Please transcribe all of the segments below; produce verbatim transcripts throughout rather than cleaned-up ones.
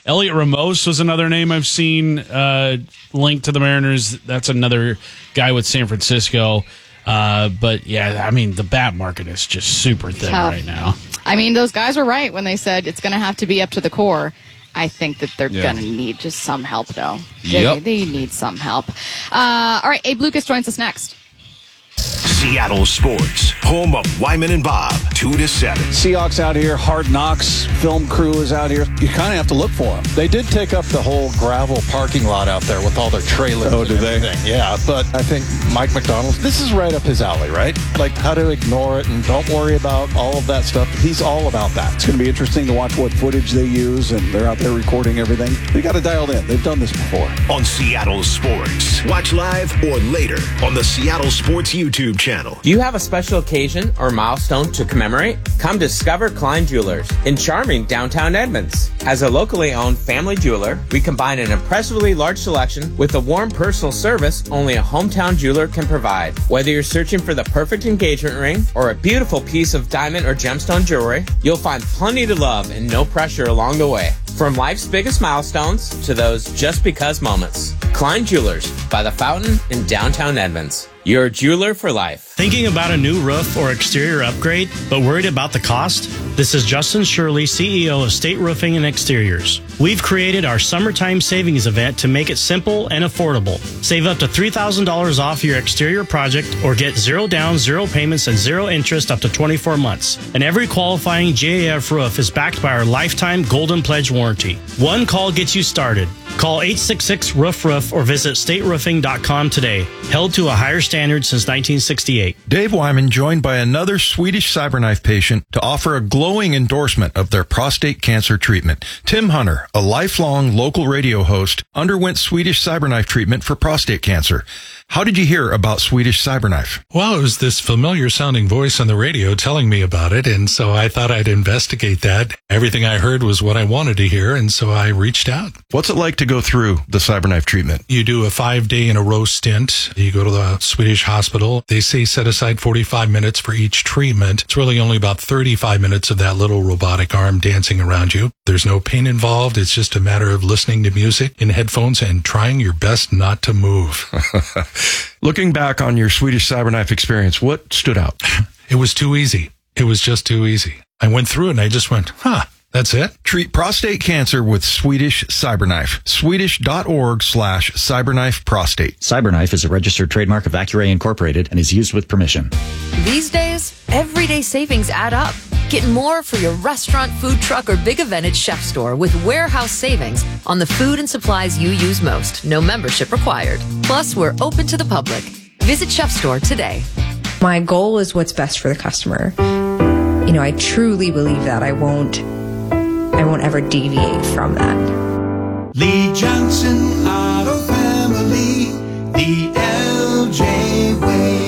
Elliot Ramos was another name I've seen uh, linked to the Mariners. That's another guy with San Francisco. Uh, but, yeah, I mean, the bat market is just super thin Tough. right now. I mean, those guys were right when they said it's going to have to be up to the core. I think that they're Yeah. going to need just some help, though. They, Yep. they need some help. Uh, all right, Abe Lucas joins us next. Seattle Sports, home of Wyman and Bob, two to seven. Seahawks out here, Hard Knocks film crew is out here. You kind of have to look for them. They did take up the whole gravel parking lot out there with all their trailers. Oh, and did they? everything. Yeah, but I think Mike McDonald, this is right up his alley, right? Like how to ignore it and don't worry about all of that stuff. He's all about that. It's going to be interesting to watch what footage they use, and they're out there recording everything. They got it dialed in. They've done this before. On Seattle Sports. Watch live or later on the Seattle Sports YouTube channel. Do you have a special occasion or milestone to commemorate? Come discover Klein Jewelers in charming downtown Edmonds. As a locally owned family jeweler, we combine an impressively large selection with a warm personal service only a hometown jeweler can provide. Whether you're searching for the perfect engagement ring or a beautiful piece of diamond or gemstone jewelry, you'll find plenty to love and no pressure along the way. From life's biggest milestones to those just because moments. Klein Jewelers by the Fountain in downtown Edmonds. You're a jeweler for life. Thinking about a new roof or exterior upgrade, but worried about the cost? This is Justin Shirley, C E O of State Roofing and Exteriors. We've created our summertime savings event to make it simple and affordable. Save up to three thousand dollars off your exterior project or get zero down, zero payments, and zero interest up to twenty-four months. And every qualifying J A F roof is backed by our lifetime Golden Pledge warranty. One call gets you started. Call eight six six, roof roof or visit state roofing dot com today. Held to a higher standard since nineteen sixty-eight. Dave Wyman joined by another Swedish CyberKnife patient to offer a glowing endorsement of their prostate cancer treatment. Tim Hunter, a lifelong local radio host, underwent Swedish CyberKnife treatment for prostate cancer. How did you hear about Swedish CyberKnife? Well, it was this familiar sounding voice on the radio telling me about it, and so I thought I'd investigate that. Everything I heard was what I wanted to hear, and so I reached out. What's it like to go through the CyberKnife treatment? You do a five-day in a row stint. You go to the Swedish hospital. They say set aside forty-five minutes for each treatment. It's really only about thirty-five minutes of that little robotic arm dancing around you. There's no pain involved. It's just a matter of listening to music in headphones and trying your best not to move. Looking back on your Swedish CyberKnife experience, what stood out? It was too easy. It was just too easy. I went through it and I just went, huh, that's it? Treat prostate cancer with Swedish CyberKnife. Swedish.org slash CyberKnife prostate. CyberKnife is a registered trademark of Accuray Incorporated and is used with permission. These days, everyday savings add up. Get more for your restaurant, food truck, or big event at Chef Store with warehouse savings on the food and supplies you use most. No membership required. Plus, we're open to the public. Visit Chef Store today. My goal is what's best for the customer. You know, I truly believe that. I won't, I won't ever deviate from that. Lee Johnson Auto Family, the L J way.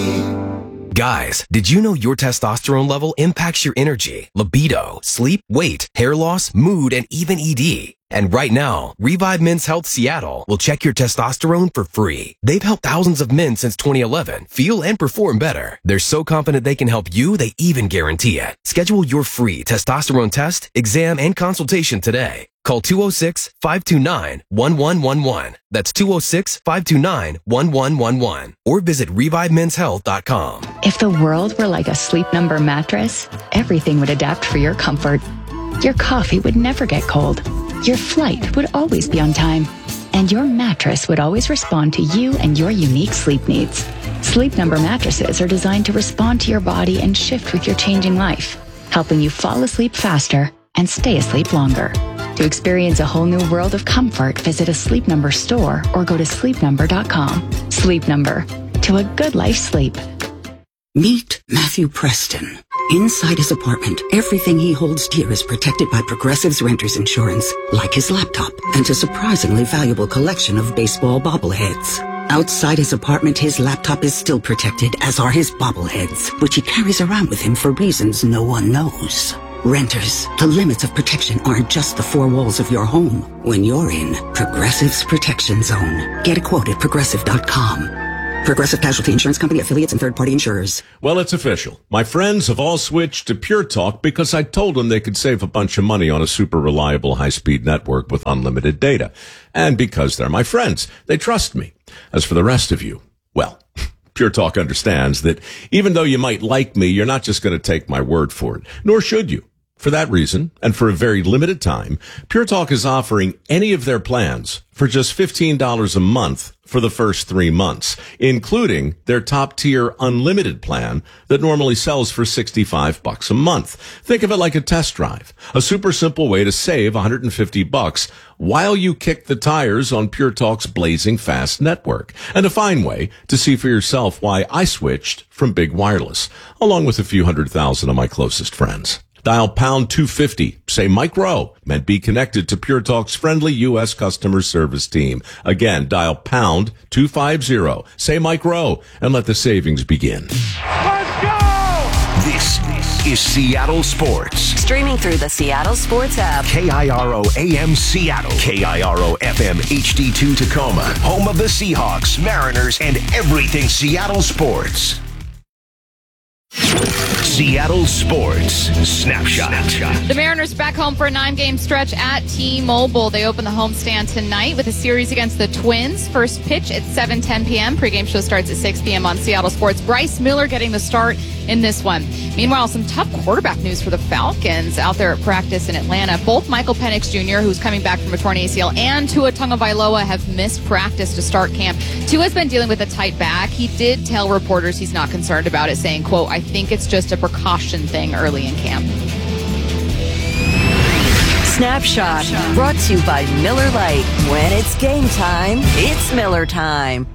Guys, did you know your testosterone level impacts your energy, libido, sleep, weight, hair loss, mood, and even E D? And right now, Revive Men's Health Seattle will check your testosterone for free. They've helped thousands of men since twenty eleven feel and perform better. They're so confident they can help you, they even guarantee it. Schedule your free testosterone test, exam, and consultation today. Call two oh six, five two nine, one one one one. That's two oh six, five two nine, one one one one. Or visit revive men's health dot com. If the world were like a Sleep Number mattress, everything would adapt for your comfort. Your coffee would never get cold. Your flight would always be on time. And your mattress would always respond to you and your unique sleep needs. Sleep Number mattresses are designed to respond to your body and shift with your changing life, helping you fall asleep faster and stay asleep longer. To experience a whole new world of comfort, visit a Sleep Number store or go to sleep number dot com. Sleep Number. To a good life sleep. Meet Matthew Preston. Inside his apartment, everything he holds dear is protected by Progressive's Renters Insurance, like his laptop and a surprisingly valuable collection of baseball bobbleheads. Outside his apartment, his laptop is still protected, as are his bobbleheads, which he carries around with him for reasons no one knows. Renters, the limits of protection aren't just the four walls of your home. When you're in Progressive's Protection Zone, get a quote at progressive dot com. Progressive Casualty Insurance Company, affiliates, and third-party insurers. Well, it's official. My friends have all switched to Pure Talk because I told them they could save a bunch of money on a super reliable high-speed network with unlimited data. And because they're my friends, they trust me. As for the rest of you, well, Pure Talk understands that even though you might like me, you're not just going to take my word for it, nor should you. For that reason, and for a very limited time, Pure Talk is offering any of their plans for just fifteen dollars a month for the first three months, including their top-tier unlimited plan that normally sells for sixty-five bucks a month. Think of it like a test drive, a super simple way to save one hundred fifty bucks while you kick the tires on Pure Talk's blazing fast network, and a fine way to see for yourself why I switched from big wireless, along with a few hundred thousand of my closest friends. Dial pound two fifty, say Mike Rowe, and be connected to Pure Talk's friendly U S customer service team. Again, dial pound two fifty, say Mike Rowe, and let the savings begin. Let's go! This is Seattle Sports. Streaming through the Seattle Sports app. K I R O A M Seattle. K I R O F M H D two Tacoma. Home of the Seahawks, Mariners, and everything Seattle sports. Seattle Sports Snapshot. The Mariners back home for a nine-game stretch at T-Mobile. They open the homestand tonight with a series against the Twins. First pitch at seven ten p.m. Pre-game show starts at six p.m. on Seattle Sports. Bryce Miller getting the start in this one. Meanwhile, some tough quarterback news for the Falcons out there at practice in Atlanta. Both Michael Penix Junior, who's coming back from a torn A C L, and Tua Tagovailoa have missed practice to start camp. Tua's been dealing with a tight back. He did tell reporters he's not concerned about it, saying, quote, "I think it's just a precaution thing early in camp." Snapshot, brought to you by Miller Lite. When it's game time, it's Miller time.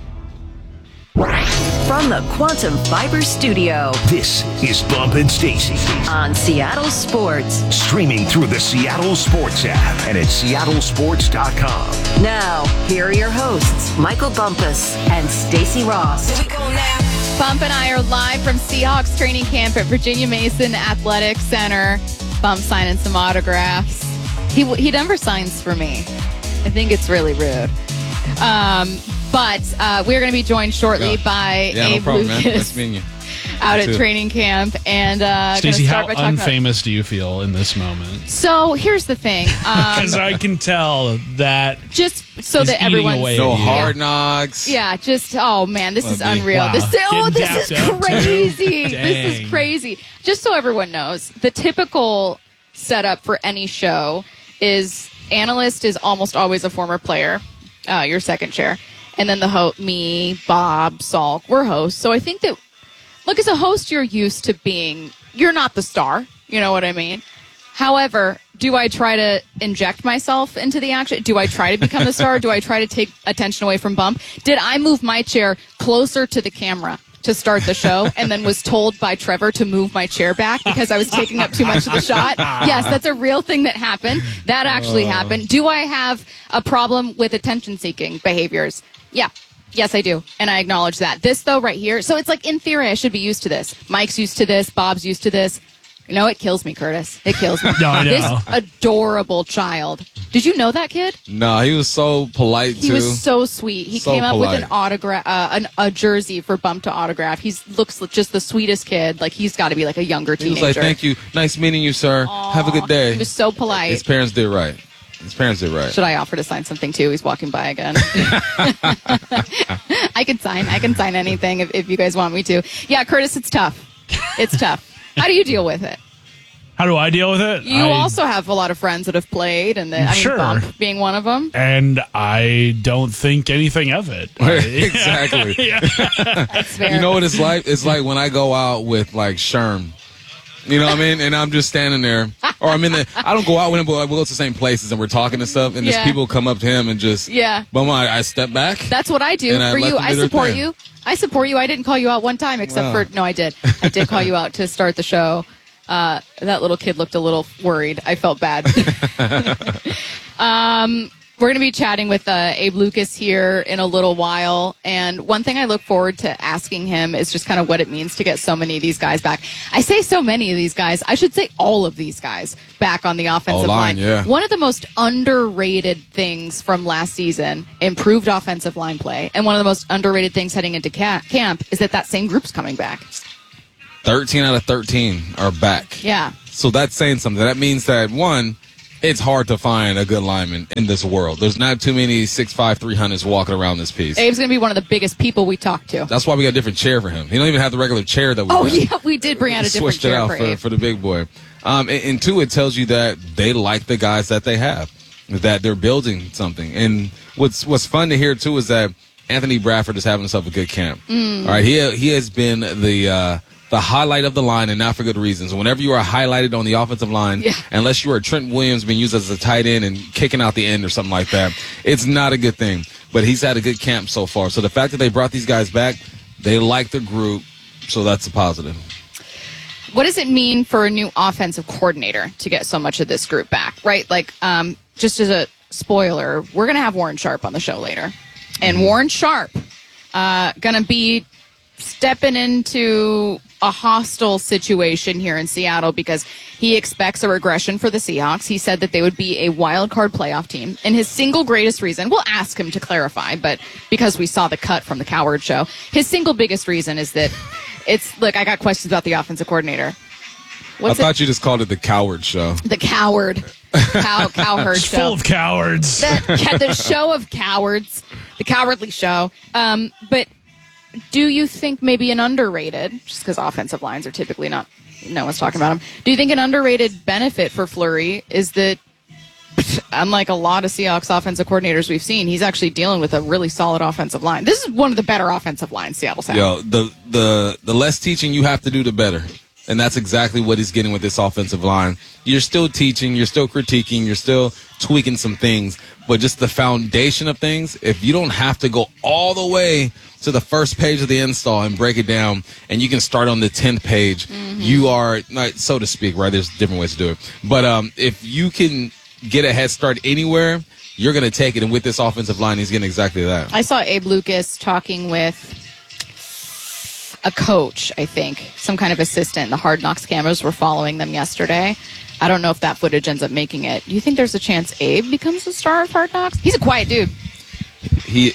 From the Quantum Fiber Studio. This is Bump and Stacy on Seattle Sports. Streaming through the Seattle Sports app and at seattle sports dot com. Now, here are your hosts, Michael Bumpus and Stacy Ross. Here we go now. Bump and I are live from Seahawks training camp at Virginia Mason Athletic Center. Bump signing some autographs. He he never signs for me. I think it's really rude. Um, but uh, we're going to be joined shortly Gosh. by yeah, Abe no problem, Lucas man. Nice meeting you. out at too. training camp. And uh, Stacey, how by talking unfamous do you feel in this moment? about, so here's the thing. Because Um, I can tell that just so he's that eating everyone's away No at you. hard knocks. Yeah, just oh man, this is Well, unreal. wow. This oh, Getting this is dapped up, too. crazy. This Dang. is crazy. Just so everyone knows, the typical setup for any show is analyst is almost always a former player, uh, your second chair, and then the host, me, Bob, Salk, we're hosts. So I think that, look, as a host, you're used to being. You're not the star. You know what I mean? However, do I try to inject myself into the action? Do I try to become the star? Do I try to take attention away from Bump? Did I move my chair closer to the camera to start the show and then was told by Trevor to move my chair back because I was taking up too much of the shot? Yes, that's a real thing that happened. That actually happened. Do I have a problem with attention-seeking behaviors? Yeah. Yes, I do. And I acknowledge that. This, though, right here, so it's like, in theory, I should be used to this. Mike's used to this. Bob's used to this. You know, it kills me, Curtis. It kills me. No, I know. This adorable child. Did you know that kid? No, he was so polite He too. was so sweet. He So came up with polite. an autograph, uh, an, a jersey for Bump to autograph. He looks just the sweetest kid. Like, he's got to be like a younger He was teenager. like, "Thank you, nice meeting you, sir. Have a good day." He was so polite. His parents did right. His parents did right. Should I offer to sign something too? He's walking by again. I can sign. I can sign anything if, if you guys want me to. Yeah, Curtis, it's tough. It's tough. How do you deal with it? How do I deal with it? You I, also have a lot of friends that have played, and the, I mean, Sure. Bump being one of them. and I don't think anything of it. Exactly. That's fair. You know what it's like? It's like when I go out with like Sherm. You know what I mean? And I'm just standing there, or I'm in the. I don't go out with him, but we go to the same places and we're talking and stuff. And Yeah. just people come up to him and just. Yeah. But I, I step back. That's what I do And I for let you. them do I their support thing. you. I support you. I didn't call you out one time, except Wow. for no, I did. I did call you out to start the show. Uh, that little kid looked a little worried. I felt bad. um, We're going to be chatting with uh, Abe Lucas here in a little while. And one thing I look forward to asking him is just kind of what it means to get so many of these guys back. I say so many of these guys. I should say all of these guys back on the offensive O-line, line. yeah. One of the most underrated things from last season, improved offensive line play. And one of the most underrated things heading into ca- camp is that that same group's coming back. thirteen out of thirteen are back. Yeah. So that's saying something. That means that, one, it's hard to find a good lineman in this world. There's not too many six five, three hundreds walking around this piece. Abe's going to be one of the biggest people we talk to. That's why we got a different chair for him. He don't even have the regular chair that we Oh, got. yeah, we did bring out a We different switched it chair out for for, Abe. for the big boy. Um, and, and two, it tells you that they like the guys that they have, that they're building something. And what's what's fun to hear, too, is that Anthony Bradford is having himself a good camp. Mm. All right, he, he has been the uh, the highlight of the line, and not for good reasons. Whenever you are highlighted on the offensive line, Yeah. unless you are Trent Williams being used as a tight end and kicking out the end or something like that, it's not a good thing. But he's had a good camp so far. So the fact that they brought these guys back, they like the group, so that's a positive. What does it mean for a new offensive coordinator to get so much of this group back, right? Like, um, just as a spoiler, we're going to have Warren Sharp on the show later. And Warren Sharp uh, going to be stepping into a hostile situation here in Seattle because he expects a regression for the Seahawks. He said that they would be a wild card playoff team. And his single greatest reason, we'll ask him to clarify, but because we saw the cut from the Coward show, his single biggest reason is that it's, look, I got questions about the offensive coordinator. What's I thought it? you just called it the Coward Show. The Coward. Cow, Cowherd It's show. full of cowards. The, the show of cowards. The Cowardly Show. Um, but do you think maybe an underrated, just because offensive lines are typically not, no one's talking about them, do you think an underrated benefit for Fleury is that, unlike a lot of Seahawks offensive coordinators we've seen, he's actually dealing with a really solid offensive line? This is one of the better offensive lines Seattle's had. Yo, the, the, the less teaching you have to do, the better. And that's exactly what he's getting with this offensive line. You're still teaching, you're still critiquing, you're still tweaking some things, but just the foundation of things, if you don't have to go all the way to the first page of the install and break it down, and you can start on the tenth page, mm-hmm. you are, so to speak, right? There's different ways to do it. But um, if you can get a head start anywhere, you're going to take it. And with this offensive line, he's getting exactly that. I saw Abe Lucas talking with a coach, I think, some kind of assistant. The Hard Knocks cameras were following them yesterday. I don't know if that footage ends up making it. Do you think there's a chance Abe becomes the star of Hard Knocks? He's a quiet dude. He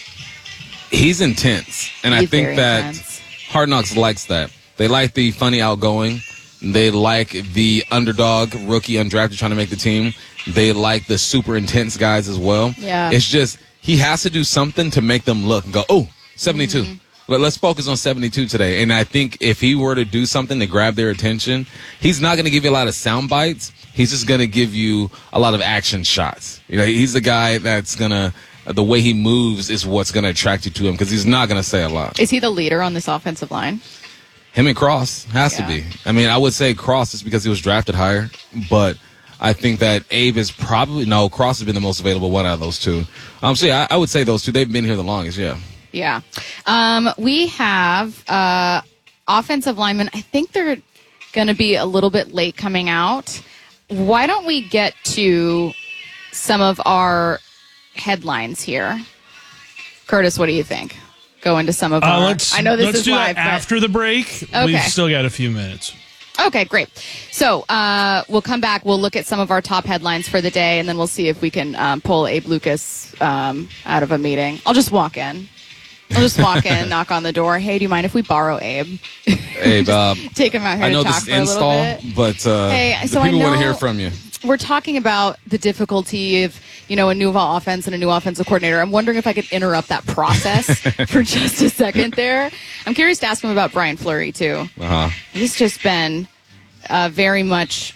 he's intense, and He's I think very that intense. Hard Knocks likes that. They like the funny, outgoing. They like the underdog, rookie, undrafted, trying to make the team. They like the super intense guys as well. Yeah. It's just he has to do something to make them look and go, oh, seventy-two. Mm-hmm. But let's focus on seventy-two today. And I think if he were to do something to grab their attention, he's not going to give you a lot of sound bites. He's just going to give you a lot of action shots. You know, he's the guy that's going to, the way he moves is what's going to attract you to him because he's not going to say a lot. Is he the leader on this offensive line? Him and Cross has Yeah. to be. I mean, I would say Cross is because he was drafted higher, but I think that Abe is probably, no, Cross has been the most available one out of those two. Um, so yeah, I, I would say those two. They've been here the longest, yeah. Yeah. Um, we have uh, offensive linemen. I think they're going to be a little bit late coming out. Why don't we get to some of our headlines here? Curtis, what do you think? Go into some of Uh, our... let's, I know this let's is do live, that but- after the break. Okay. We've still got a few minutes. Okay, great. So uh, we'll come back. We'll look at some of our top headlines for the day, and then we'll see if we can um, pull Abe Lucas um, out of a meeting. I'll just walk in. I'll just walk in, knock on the door. Hey, do you mind if we borrow Abe? Abe, um, Take him out here I know to talk this is for a little install, bit. but uh, Hey, the so I people want to know- hear from you. We're talking about the difficulty of, you know, a new offense and a new offensive coordinator. I'm wondering if I could interrupt that process for just a second there. I'm curious to ask him about Brian Fleury, too. Uh-huh. He's just been uh, very much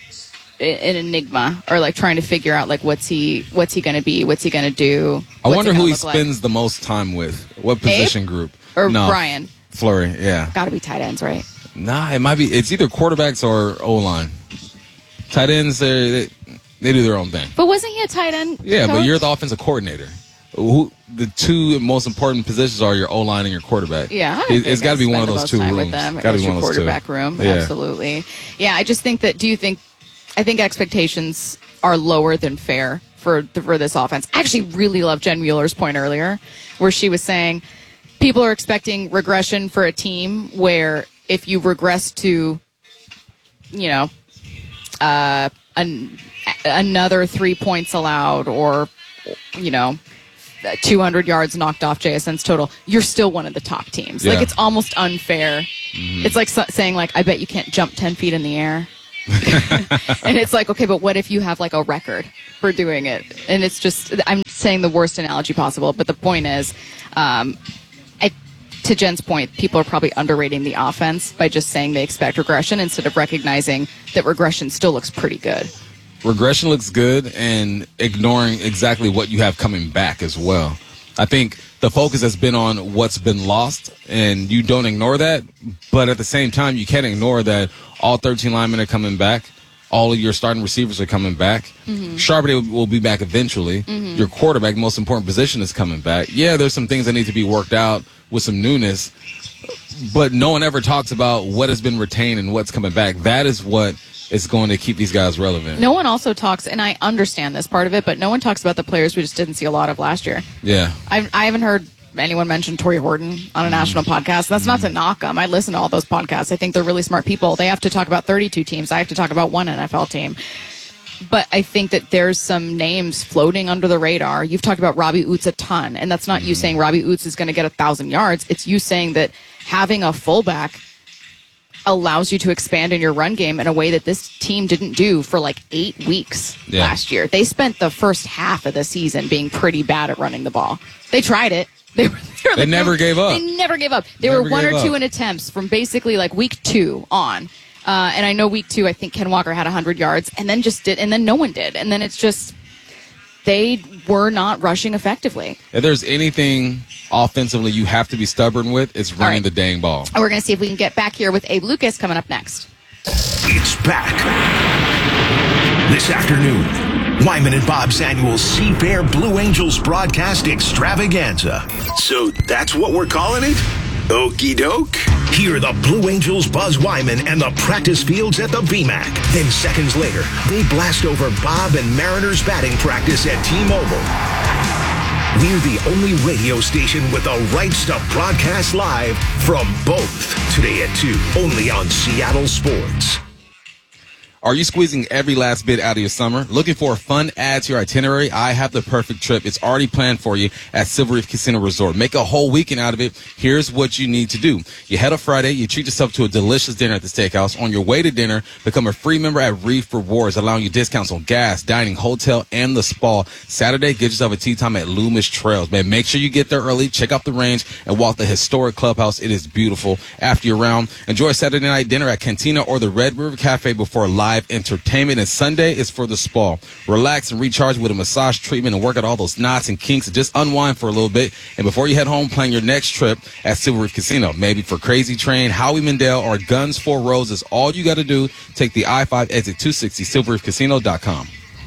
an enigma, or like trying to figure out like what's he what's he going to be, what's he going to do. I what's wonder it who gonna he look like. spends the most time with. What position group? Or no, Brian. Fleury, yeah. Got to be tight ends, right? Nah, it might be. It's either quarterbacks or O-line. Tight ends, they they do their own thing. But wasn't he a tight end? Yeah, coach? but you're the offensive coordinator. Who the two most important positions are your O-line and your quarterback. Yeah, I it, think it's got to I be one spend of the those most two time rooms. with them. Got to It's be your one of those two. quarterback room. Yeah. Absolutely. Yeah, I just think that. Do you think? I think expectations are lower than fair for the, for this offense. I actually really love Jen Mueller's point earlier, where she was saying people are expecting regression for a team where if you regress to, you know, uh, an, another three points allowed or, you know, two hundred yards knocked off J S N's total, you're still one of the top teams. Yeah. Like, it's almost unfair. Mm-hmm. It's like so- saying, like, I bet you can't jump ten feet in the air. And it's like, okay, but what if you have, like, a record for doing it? And it's just, I'm saying the worst analogy possible, but the point is, um, I, to Jen's point, people are probably underrating the offense by just saying they expect regression instead of recognizing that regression still looks pretty good. Regression looks good, and ignoring exactly what you have coming back as well. I think the focus has been on what's been lost, and you don't ignore that. But at the same time, you can't ignore that all thirteen linemen are coming back. All of your starting receivers are coming back. Mm-hmm. Charbonnet will be back eventually. Mm-hmm. Your quarterback, most important position, is coming back. Yeah, there's some things that need to be worked out with some newness, but no one ever talks about what has been retained and what's coming back. That is what is going to keep these guys relevant. No one also talks, and I understand this part of it, but no one talks about the players we just didn't see a lot of last year. Yeah. I've, I haven't heard anyone mention Torrey Horton on a national podcast. That's not to knock them. I listen to all those podcasts. I think they're really smart people. They have to talk about thirty-two teams. I have to talk about one N F L team. But I think that there's some names floating under the radar. You've talked about Robbie Oots a ton, and that's not you saying Robbie Oots is going to get a thousand yards. It's you saying that having a fullback allows you to expand in your run game in a way that this team didn't do for like eight weeks yeah. last year. They spent the first half of the season being pretty bad at running the ball. They tried it. They, were, they, were they like, never gave up. They never gave up. They never were one or two up. in attempts from basically like week two on. Uh, and I know week two, I think Ken Walker had one hundred yards and then just did, and then no one did. And then it's just, they were not rushing effectively. If there's anything offensively you have to be stubborn with, it's running right. the dang ball. And we're going to see if we can get back here with Abe Lucas coming up next. It's back. This afternoon, Wyman and Bob's annual Seafair Blue Angels broadcast extravaganza. So that's what we're calling it? Okie doke. Hear the Blue Angels buzz Wyman and the practice fields at the B MAC. Then seconds later, they blast over Bob and Mariners batting practice at T-Mobile. We're the only radio station with the rights to broadcast live from both. Today at two, only on Seattle Sports. Are you squeezing every last bit out of your summer? Looking for a fun add to your itinerary? I have the perfect trip. It's already planned for you at Silver Reef Casino Resort. Make a whole weekend out of it. Here's what you need to do. You head up Friday. You treat yourself to a delicious dinner at the steakhouse. On your way to dinner, become a free member at Reef Rewards, allowing you discounts on gas, dining, hotel, and the spa. Saturday, get yourself a tea time at Loomis Trails. Man, make sure you get there early, check out the range, and walk the historic clubhouse. It is beautiful. After your round, enjoy Saturday night dinner at Cantina or the Red River Cafe before live entertainment, and Sunday is for the spa. Relax and recharge with a massage treatment and work out all those knots and kinks and just unwind for a little bit. And before you head home, plan your next trip at Silver Reef Casino. Maybe for Crazy Train, Howie Mandel, or Guns Four Roses. All you got to do, take the I five exit two sixty, silver reef casino dot com.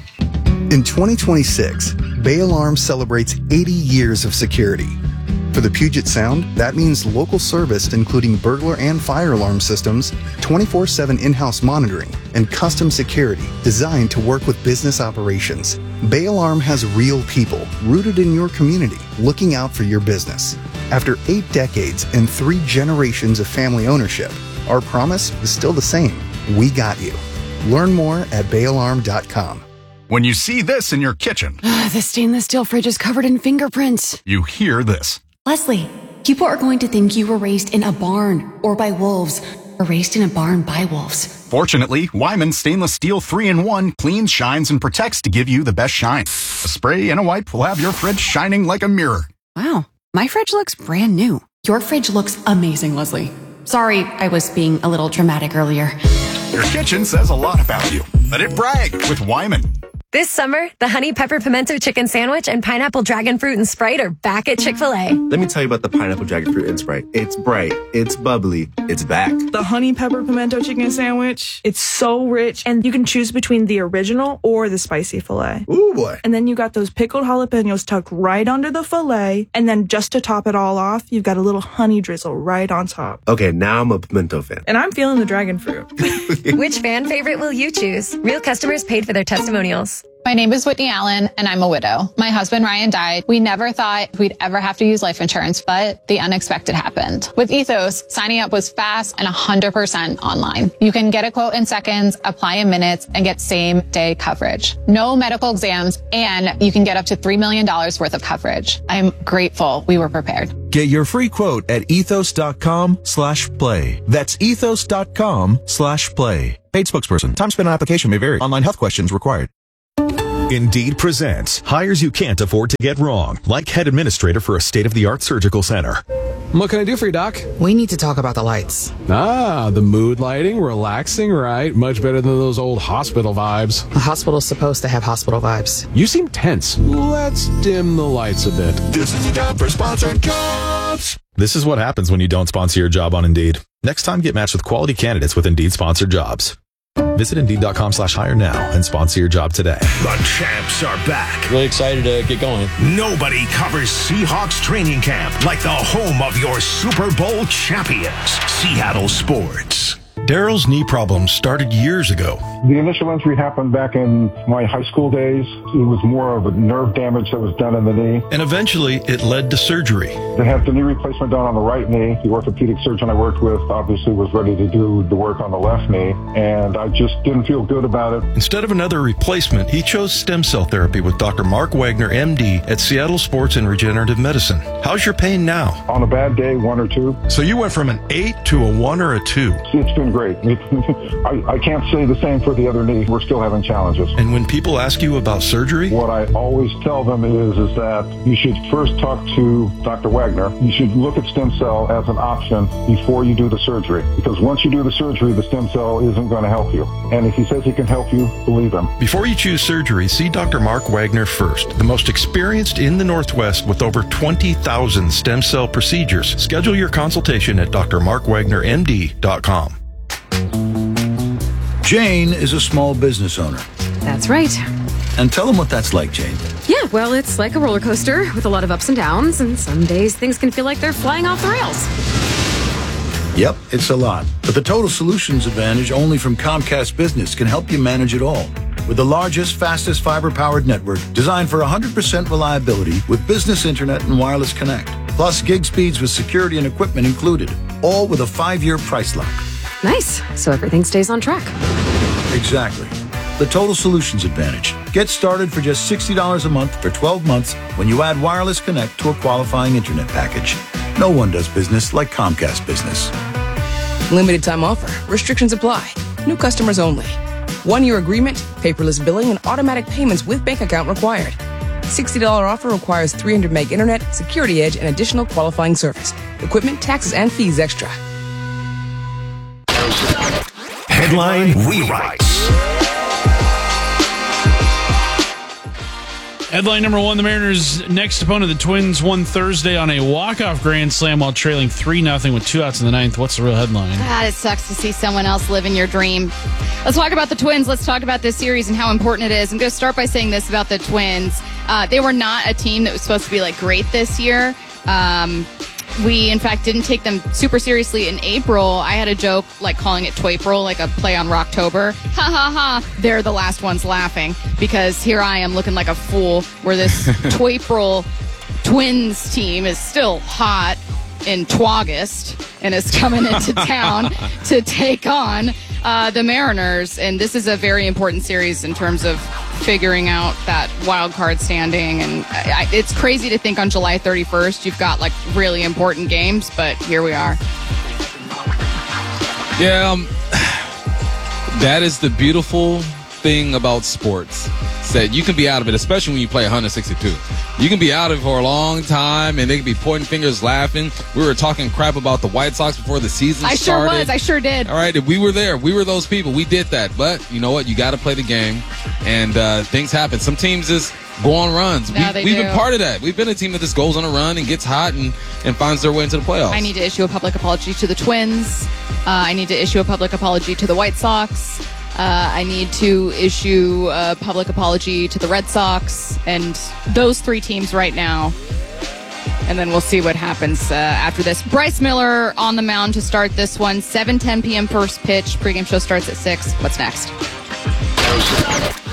In twenty twenty-six, Bay Alarm celebrates eighty years of security. For the Puget Sound, that means local service including burglar and fire alarm systems, twenty-four seven in-house monitoring, and custom security designed to work with business operations. Bay Alarm has real people rooted in your community looking out for your business. After eight decades and three generations of family ownership, our promise is still the same. We got you. Learn more at bay alarm dot com. When you see this in your kitchen, the stainless steel fridge is covered in fingerprints. You hear this. Leslie, people are going to think you were raised in a barn or by wolves, or raised in a barn by wolves. Fortunately, Wyman Stainless Steel three in one cleans, shines, and protects to give you the best shine. A spray and a wipe will have your fridge shining like a mirror. Wow, my fridge looks brand new. Your fridge looks amazing, Leslie. Sorry, I was being a little dramatic earlier. Your kitchen says a lot about you. Let it brag with Wyman. This summer, the Honey Pepper Pimento Chicken Sandwich and Pineapple Dragon Fruit and Sprite are back at Chick-fil-A. Let me tell you about the Pineapple Dragon Fruit and Sprite. It's bright, it's bubbly, it's back. The Honey Pepper Pimento Chicken Sandwich, it's so rich, and you can choose between the original or the spicy filet. Ooh, boy. And then you got those pickled jalapenos tucked right under the filet, and then just to top it all off, you've got a little honey drizzle right on top. Okay, now I'm a pimento fan. And I'm feeling the dragon fruit. Which fan favorite will you choose? Real customers paid for their testimonials. Ethos. My name is Whitney Allen, and I'm a widow. My husband, Ryan, died. We never thought we'd ever have to use life insurance, but the unexpected happened. With Ethos, signing up was fast and one hundred percent online. You can get a quote in seconds, apply in minutes, and get same-day coverage. No medical exams, and you can get up to three million dollars worth of coverage. I'm grateful we were prepared. Get your free quote at ethos.com slash play. That's ethos.com slash play. Paid spokesperson. Time spent on application may vary. Online health questions required. Indeed presents hires you can't afford to get wrong, like head administrator for a state-of-the-art surgical center. What can I do for you, Doc? We need to talk about the lights. Ah, the mood lighting, relaxing, right? Much better than those old hospital vibes. A hospital's supposed to have hospital vibes. You seem tense. Let's dim the lights a bit. This is time for sponsored jobs. This is what happens when you don't sponsor your job on Indeed. Next time, get matched with quality candidates with Indeed sponsored jobs. Visit Indeed.com slash hire now and sponsor your job today. The champs are back. Really excited to get going. Nobody covers Seahawks training camp like the home of your Super Bowl champions, Seattle Sports. Daryl's knee problems started years ago. The initial injury happened back in my high school days. It was more of a nerve damage that was done in the knee. And eventually, it led to surgery. They had the knee replacement done on the right knee. The orthopedic surgeon I worked with obviously was ready to do the work on the left knee, and I just didn't feel good about it. Instead of another replacement, he chose stem cell therapy with Doctor Mark Wagner, M D, at Seattle Sports and Regenerative Medicine. How's your pain now? On a bad day, one or two. So you went from an eight to a one or a two? It's been great. I, I can't say the same for the other knee. We're still having challenges. And when people ask you about surgery? What I always tell them is, is that you should first talk to Doctor Wagner. You should look at stem cell as an option before you do the surgery. Because once you do the surgery, the stem cell isn't going to help you. And if he says he can help you, believe him. Before you choose surgery, see Doctor Mark Wagner first. The most experienced in the Northwest with over twenty thousand stem cell procedures. Schedule your consultation at D R mark wagner M D dot com. Jane is a small business owner. That's right. And tell them what that's like, Jane. Yeah, well, it's like a roller coaster with a lot of ups and downs, and some days things can feel like they're flying off the rails. Yep, it's a lot. But the Total Solutions Advantage only from Comcast Business can help you manage it all. With the largest, fastest fiber-powered network designed for one hundred percent reliability with business internet and wireless connect. Plus gig speeds with security and equipment included. All with a five-year price lock. Nice. So everything stays on track. Exactly. The Total Solutions Advantage. Get started for just sixty dollars a month for twelve months when you add Wireless Connect to a qualifying internet package. No one does business like Comcast Business. Limited time offer. Restrictions apply. New customers only. One-year agreement, paperless billing, and automatic payments with bank account required. sixty dollars offer requires three hundred meg internet, security edge, and additional qualifying service. Equipment, taxes, and fees extra. Headline rewrites. Headline number one, the Mariners' next opponent, the Twins, won Thursday on a walk-off grand slam while trailing three nothing with two outs in the ninth. What's the real headline? God, it sucks to see someone else living your dream. Let's talk about the Twins. Let's talk about this series and how important it is. I'm going to start by saying this about the Twins. Uh, they were not a team that was supposed to be like great this year. Um, we, in fact, didn't take them super seriously in April. I had a joke like calling it Toy-April, like a play on Rocktober. Ha ha ha. They're the last ones laughing because here I am looking like a fool where this Toy-April Twins team is still hot in Twagust and is coming into town to take on uh, the Mariners. And this is a very important series in terms of figuring out that wild card standing. And I, it's crazy to think on July thirty-first you've got like really important games, but here we are. Yeah, um, that is the beautiful thing about sports. Is that you can be out of it, especially when you play one sixty-two. You can be out of it for a long time, and they can be pointing fingers, laughing. We were talking crap about the White Sox before the season I started. I sure was. I sure did. All right, we were there. We were those people. We did that. But you know what? You got to play the game, and uh, things happen. Some teams just go on runs. No, we, they we've do. been part of that. We've been a team that just goes on a run and gets hot and, and finds their way into the playoffs. I need to issue a public apology to the Twins. Uh, I need to issue a public apology to the White Sox. Uh, I need to issue a public apology to the Red Sox and those three teams right now. And then we'll see what happens uh, after this. Bryce Miller on the mound to start this one. seven ten p.m. first pitch. Pregame show starts at six. What's next?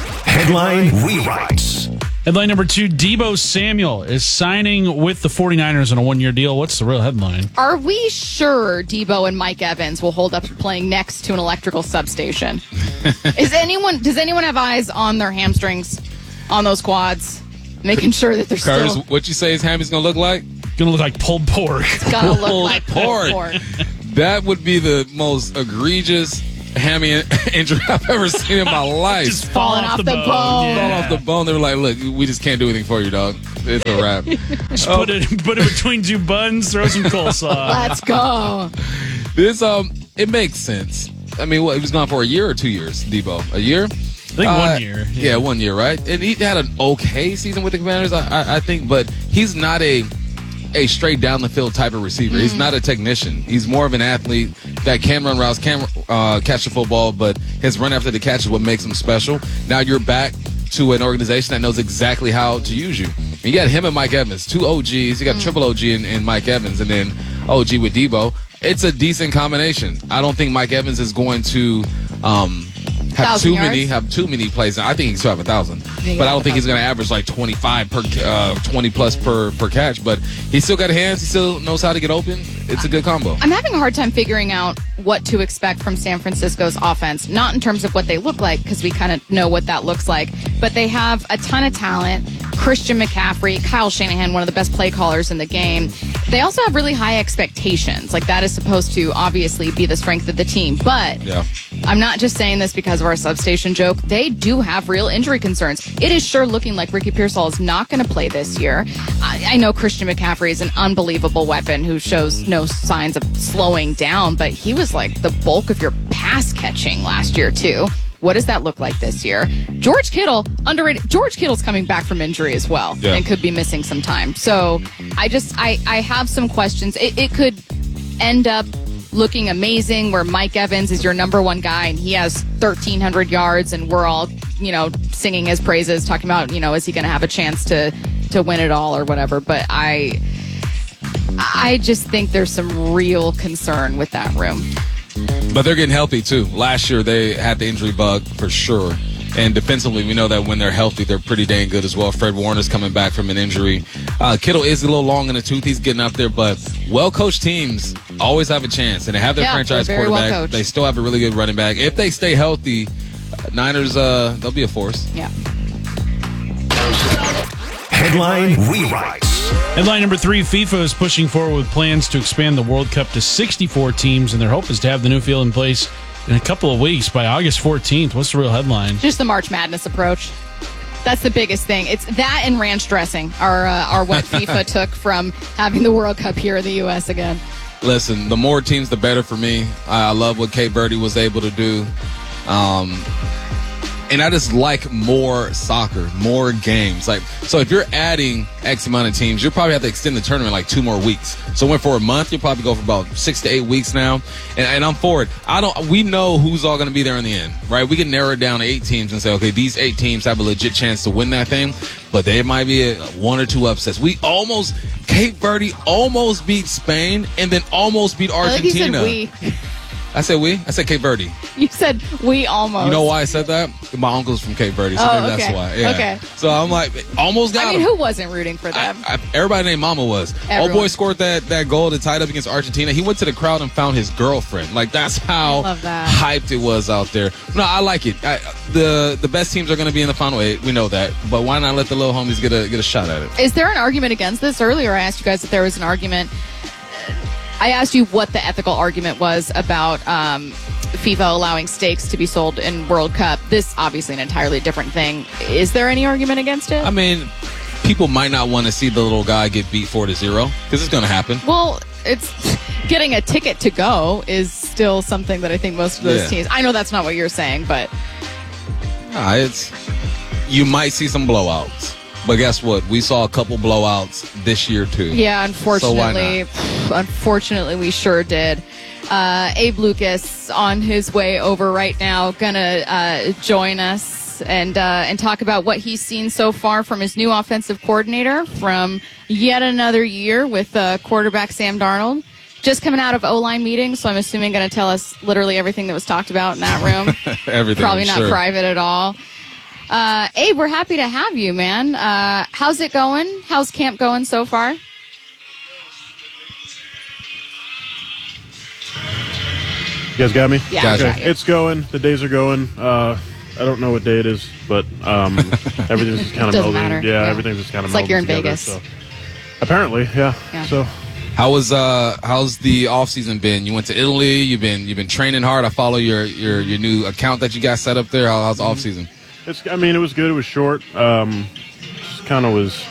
Headline rewrites. Headline number two, Deebo Samuel is signing with the 49ers on a one-year deal. What's the real headline? Are we sure Deebo and Mike Evans will hold up playing next to an electrical substation? Is anyone? Does anyone have eyes on their hamstrings, on those quads, making sure that they're Curtis, still... what you say his hammy's going to look like? Going to look like pulled pork. It's going to look Pulled like pulled pork. That would be the most egregious hammy injury I've ever seen in my life. Just Falling off the bone. Fall Yeah. off the bone. They were like, look, we just can't do anything for you, dog. It's a wrap. Just Oh, put it put it between two buns, throw some coleslaw. Let's go. This, um, it makes sense. I mean, what, he was gone for a year or two years, Deebo? A year? I think one year. Yeah. yeah, one year, right? And he had an okay season with the Commanders, I, I, I think, but he's not a a straight down the field type of receiver. Mm. He's not a technician. He's more of an athlete that can run routes, can uh, catch the football, but his run after the catch is what makes him special. Now you're back to an organization that knows exactly how to use you. And you got him and Mike Evans, two O Gs. You got mm. triple O G in, in Mike Evans, and then O G with Deebo. It's a decent combination. I don't think Mike Evans is going to um, have too yards? many have too many plays. I think he can still have a thousand, but I don't think he's going to average like twenty-five per uh, twenty plus per per catch. But he's still got hands. He still knows how to get open. It's a good combo. I'm having a hard time figuring out what to expect from San Francisco's offense, not in terms of what they look like, because we kind of know what that looks like, but they have a ton of talent. Christian McCaffrey, Kyle Shanahan, one of the best play callers in the game. They also have really high expectations. Like, that is supposed to obviously be the strength of the team. But yeah. I'm not just saying this because of our substation joke. They do have real injury concerns. It is sure looking like Ricky Pearsall is not going to play this year. I, I know Christian McCaffrey is an unbelievable weapon who shows no signs of slowing down, but he was like the bulk of your pass catching last year, too. What does that look like this year? George Kittle, underrated. George Kittle's coming back from injury as well, yeah. and could be missing some time. So I just, I, I have some questions. It, it could end up looking amazing where Mike Evans is your number one guy and he has thirteen hundred yards and we're all, you know, singing his praises, talking about, you know, is he going to have a chance to, to win it all or whatever. But I, I just think there's some real concern with that room. But they're getting healthy, too. Last year, they had the injury bug for sure. And defensively, we know that when they're healthy, they're pretty dang good as well. Fred Warner's coming back from an injury. Uh, Kittle is a little long in the tooth. He's getting up there. But well-coached teams always have a chance. And they have their Yeah, franchise they're very quarterback. well-coached. They still have a really good running back. If they stay healthy, uh, Niners, uh, they'll be a force. Yeah. Headline rewrites. Headline number three, FIFA is pushing forward with plans to expand the World Cup to sixty-four teams, and their hope is to have the new field in place in a couple of weeks by August fourteenth. What's the real headline? Just the March Madness approach. That's the biggest thing. It's that and ranch dressing are, uh, are what FIFA took from having the World Cup here in the U S again. Listen, the more teams, the better for me. I love what Cape Verde was able to do. Um, and I just like more soccer, more games. Like, so if you're adding X amount of teams, you'll probably have to extend the tournament like two more weeks. So went for a month, you'll probably go for about six to eight weeks now. And, and I'm for it. I don't. We know who's all going to be there in the end, right? We can narrow it down to eight teams and say, okay, these eight teams have a legit chance to win that thing. But there might be a, one or two upsets. We almost, Cape Verde almost beat Spain and then almost beat Argentina. I think you said we. I said we? I said Cape Verde. You said we almost. You know why I said that? My uncle's from Cape Verde, so Oh, maybe okay. that's why. Yeah. Okay. So I'm like, almost got I mean, him. who wasn't rooting for them? I, everybody named Mama was. Everyone. Old boy scored that, that goal to tie it up against Argentina. He went to the crowd and found his girlfriend. Like, that's how Love that. hyped it was out there. No, I like it. I, the the best teams are going to be in the final eight. We know that. But why not let the little homies get a get a shot at it? Is there an argument against this? Earlier, I asked you guys if there was an argument. I asked you what the ethical argument was about um, FIFA allowing steaks to be sold in World Cup. This obviously an entirely different thing. Is there any argument against it? I mean, people might not want to see the little guy get beat four to zero because it's going to happen. Well, it's getting a ticket to go is still something that I think most of those Yeah. teams. I know that's not what you're saying, but Nah, it's you might see some blowouts. But guess what? We saw a couple blowouts this year, too. yeah, So why unfortunately, not? unfortunately, we sure did. Uh, Abe Lucas on his way over right now, gonna uh, join us and uh, and talk about what he's seen so far from his new offensive coordinator from yet another year with uh, quarterback Sam Darnold. Just coming out of O-line meetings, so I'm assuming going to tell us literally everything that was talked about in that room. Everything. Probably I'm not sure. private at all. Uh, Abe, we're happy to have you, man. Uh, how's it going? How's camp going so far? You guys got me? Yeah. Gotcha. Okay. It's going. The days are going. Uh, I don't know what day it is, but um, everything's just kind of Doesn't melding. matter. Yeah, Yeah. everything's just kind of It's like you're in together, Vegas. So. Apparently, yeah. Yeah. So How was uh how's the off season been? You went to Italy. You've been you've been training hard. I follow your your, your new account that you got set up there. How, how's the off season? it's. I mean, it was good. It was short. Um, just kind of was.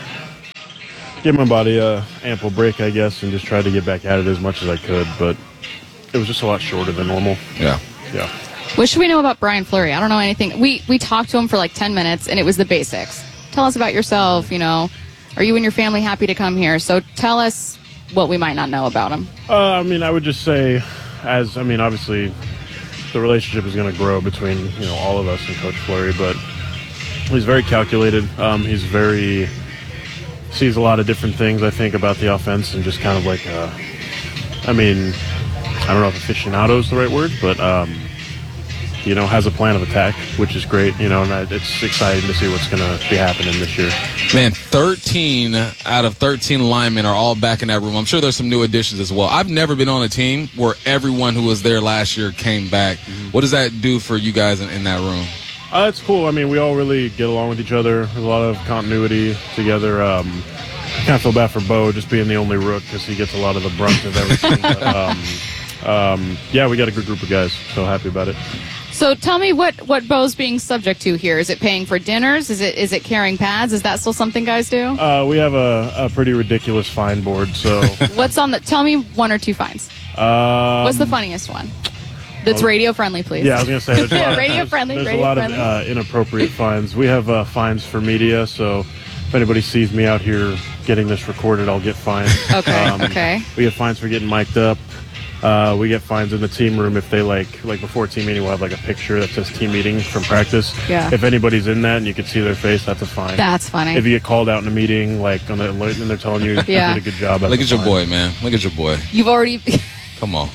Give my body a ample break, I guess, and just tried to get back at it as much as I could. But it was just a lot shorter than normal. Yeah. Yeah. What should we know about Brian Fleury? I don't know anything. We we talked to him for like ten minutes, and it was the basics. Tell us about yourself. You know, are you and your family happy to come here? So tell us what we might not know about him. Uh, I mean, I would just say, as I mean, obviously, the relationship is going to grow between you know all of us and Coach Fleury, but he's very calculated. Um, he's very sees a lot of different things. I think about the offense and just kind of like, uh, I mean, I don't know if aficionado is the right word, but um, you know, has a plan of attack, which is great. You know, and I, it's exciting to see what's going to be happening this year. Man, thirteen out of thirteen linemen are all back in that room. I'm sure there's some new additions as well. I've never been on a team where everyone who was there last year came back. Mm-hmm. What does that do for you guys in, in that room? Uh, it's cool. I mean, we all really get along with each other. There's a lot of continuity together. Um, I kind of feel bad for Bo just being the only rook because he gets a lot of the brunt of everything. but, um, um, yeah, we got a good group of guys, so happy about it. So tell me what what Bo's being subject to here. Is it paying for dinners? Is it is it carrying pads? Is that still something guys do? Uh, we have a, a pretty ridiculous fine board. So What's on the? Tell me one or two fines. um, What's the funniest one? That's well, radio friendly, please. Yeah, I was going to say there's a lot, radio there's, friendly. There's radio a lot friendly. of uh, inappropriate fines. We have uh, fines for media, so if anybody sees me out here getting this recorded, I'll get fined. Okay. okay. We have fines for getting mic'd up. Uh, we get fines in the team room if they like, like before team meeting, we'll have like a picture that says team meeting from practice. Yeah. If anybody's in that and you can see their face, that's a fine. That's funny. If you get called out in a meeting, like on the alert, and they're telling you Yeah. you did a good job. that's Look a at your fine. boy, man. Look at your boy. You've already. Come on.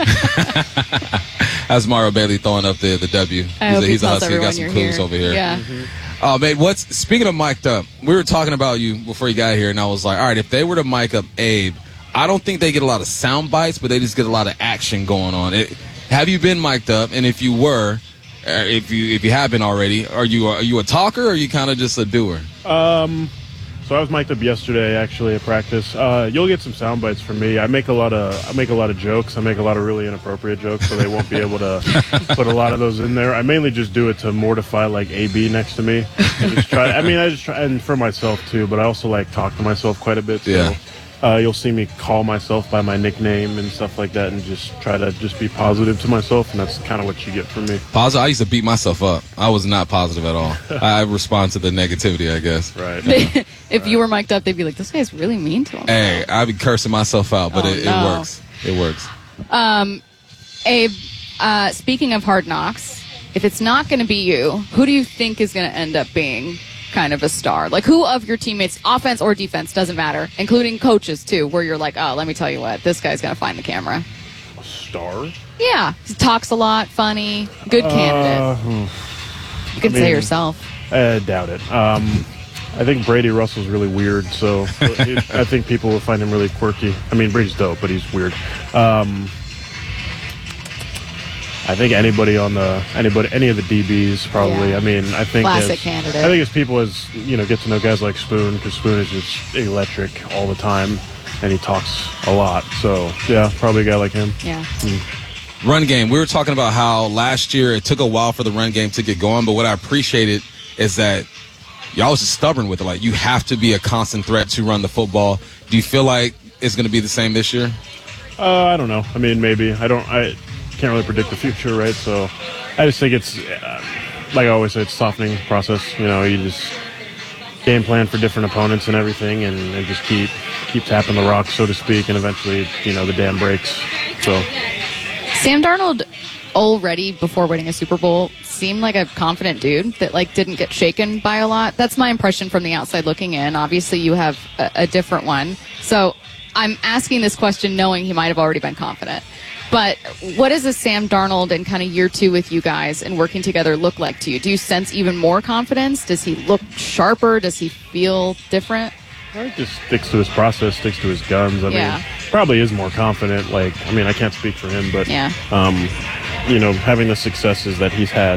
That's Mario Bailey throwing up the the W. I He's hope a, he he's a tells husky. He got everyone some you're clues here. over here. Yeah. Oh, man, what's speaking of mic'd up? We were talking about you before you got here, and I was like, all right, if they were to mic up Abe, I don't think they get a lot of sound bites, but they just get a lot of action going on. It, have you been mic'd up? And if you were, uh, if you if you have been already, are you are you a talker or are you kind of just a doer? Um, so I was mic'd up yesterday, actually, at practice. Uh, you'll get some sound bites from me. I make a lot of I make a lot of jokes. I make a lot of really inappropriate jokes, so they won't be able to put a lot of those in there. I mainly just do it to mortify like A B next to me. And just try. I mean, I just try, and for myself too. But I also like talk to myself quite a bit. So, Yeah. Uh, you'll see me call myself by my nickname and stuff like that, and just try to just be positive to myself, and that's kind of what you get from me. Positive. I used to beat myself up. I was not positive at all. I respond to the negativity, I guess. Right. If you were mic'd up, they'd be like, "This guy's really mean to him." Hey, I'd be cursing myself out, but Oh, it, no. it works. It works. Um, Abe, uh, speaking of Hard Knocks, if it's not going to be you, who do you think is going to end up being kind of a star? Like, who of your teammates, offense or defense, doesn't matter, including coaches too, where you're like, oh, let me tell you what, this guy's going to find the camera. A star? Yeah, he talks a lot, funny, good candidate. Uh, hmm. You can I say mean, yourself. I doubt it. Um, I think Brady Russell's really weird, so it, I think people will find him really quirky. I mean, Brady's dope, but he's weird. Um, I think anybody on the anybody any of the D Bs probably. Yeah. I mean, I think Classic as, candidate. I think as people as you know get to know guys like Spoon, because Spoon is just electric all the time, and he talks a lot. So yeah, probably a guy like him. Yeah. Mm. Run game. We were talking about how last year it took a while for the run game to get going, but what I appreciated is that y'all was just stubborn with it. Like, you have to be a constant threat to run the football. Do you feel like it's going to be the same this year? Uh, I don't know. I mean, maybe. I don't. I can't really predict the future, right? So, I just think it's uh, like I always say, it's a softening process. You know, you just game plan for different opponents and everything, and, and just keep keep tapping the rock, so to speak, and eventually, you know, the dam breaks. So, Sam Darnold already before winning a Super Bowl seemed like a confident dude that like didn't get shaken by a lot. That's my impression from the outside looking in. Obviously, you have a, a different one. So I'm asking this question knowing he might have already been confident. But what does a Sam Darnold in kind of year two with you guys and working together look like to you? Do you sense even more confidence? Does he look sharper? Does he feel different? He just sticks to his process, sticks to his guns. I Yeah. mean, probably is more confident. Like, I mean, I can't speak for him, but, Yeah. um, you know, having the successes that he's had,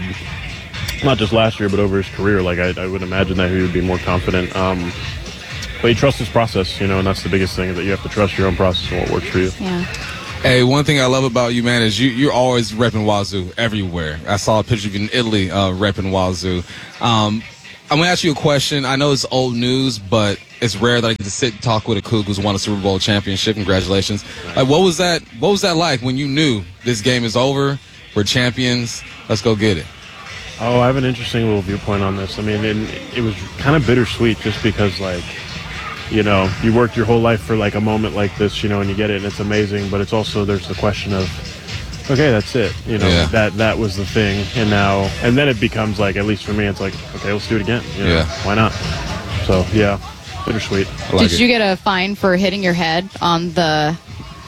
not just last year, but over his career, like, I, I would imagine that he would be more confident. Um, but he trusts his process, you know, and that's the biggest thing, that you have to trust your own process and what works for you. Yeah. Hey, one thing I love about you, man, is you, you're always repping Wazoo everywhere. I saw a picture of you in Italy uh, repping Wazoo. Um, I'm going to ask you a question. I know it's old news, but it's rare that I get to sit and talk with a Coug who's won a Super Bowl championship. Congratulations. Like, what was that? What was that like when you knew this game is over? We're champions. Let's go get it. Oh, I have an interesting little viewpoint on this. I mean, and it was kind of bittersweet just because, like, you know, you worked your whole life for, like, a moment like this, you know, and you get it, and it's amazing. But it's also, there's the question of, okay, that's it. You know, Yeah. that that was the thing. And now, and then it becomes like, at least for me, it's like, okay, let's do it again. You know, Yeah. why not? So, yeah, bittersweet. Did you get a fine for hitting your head on the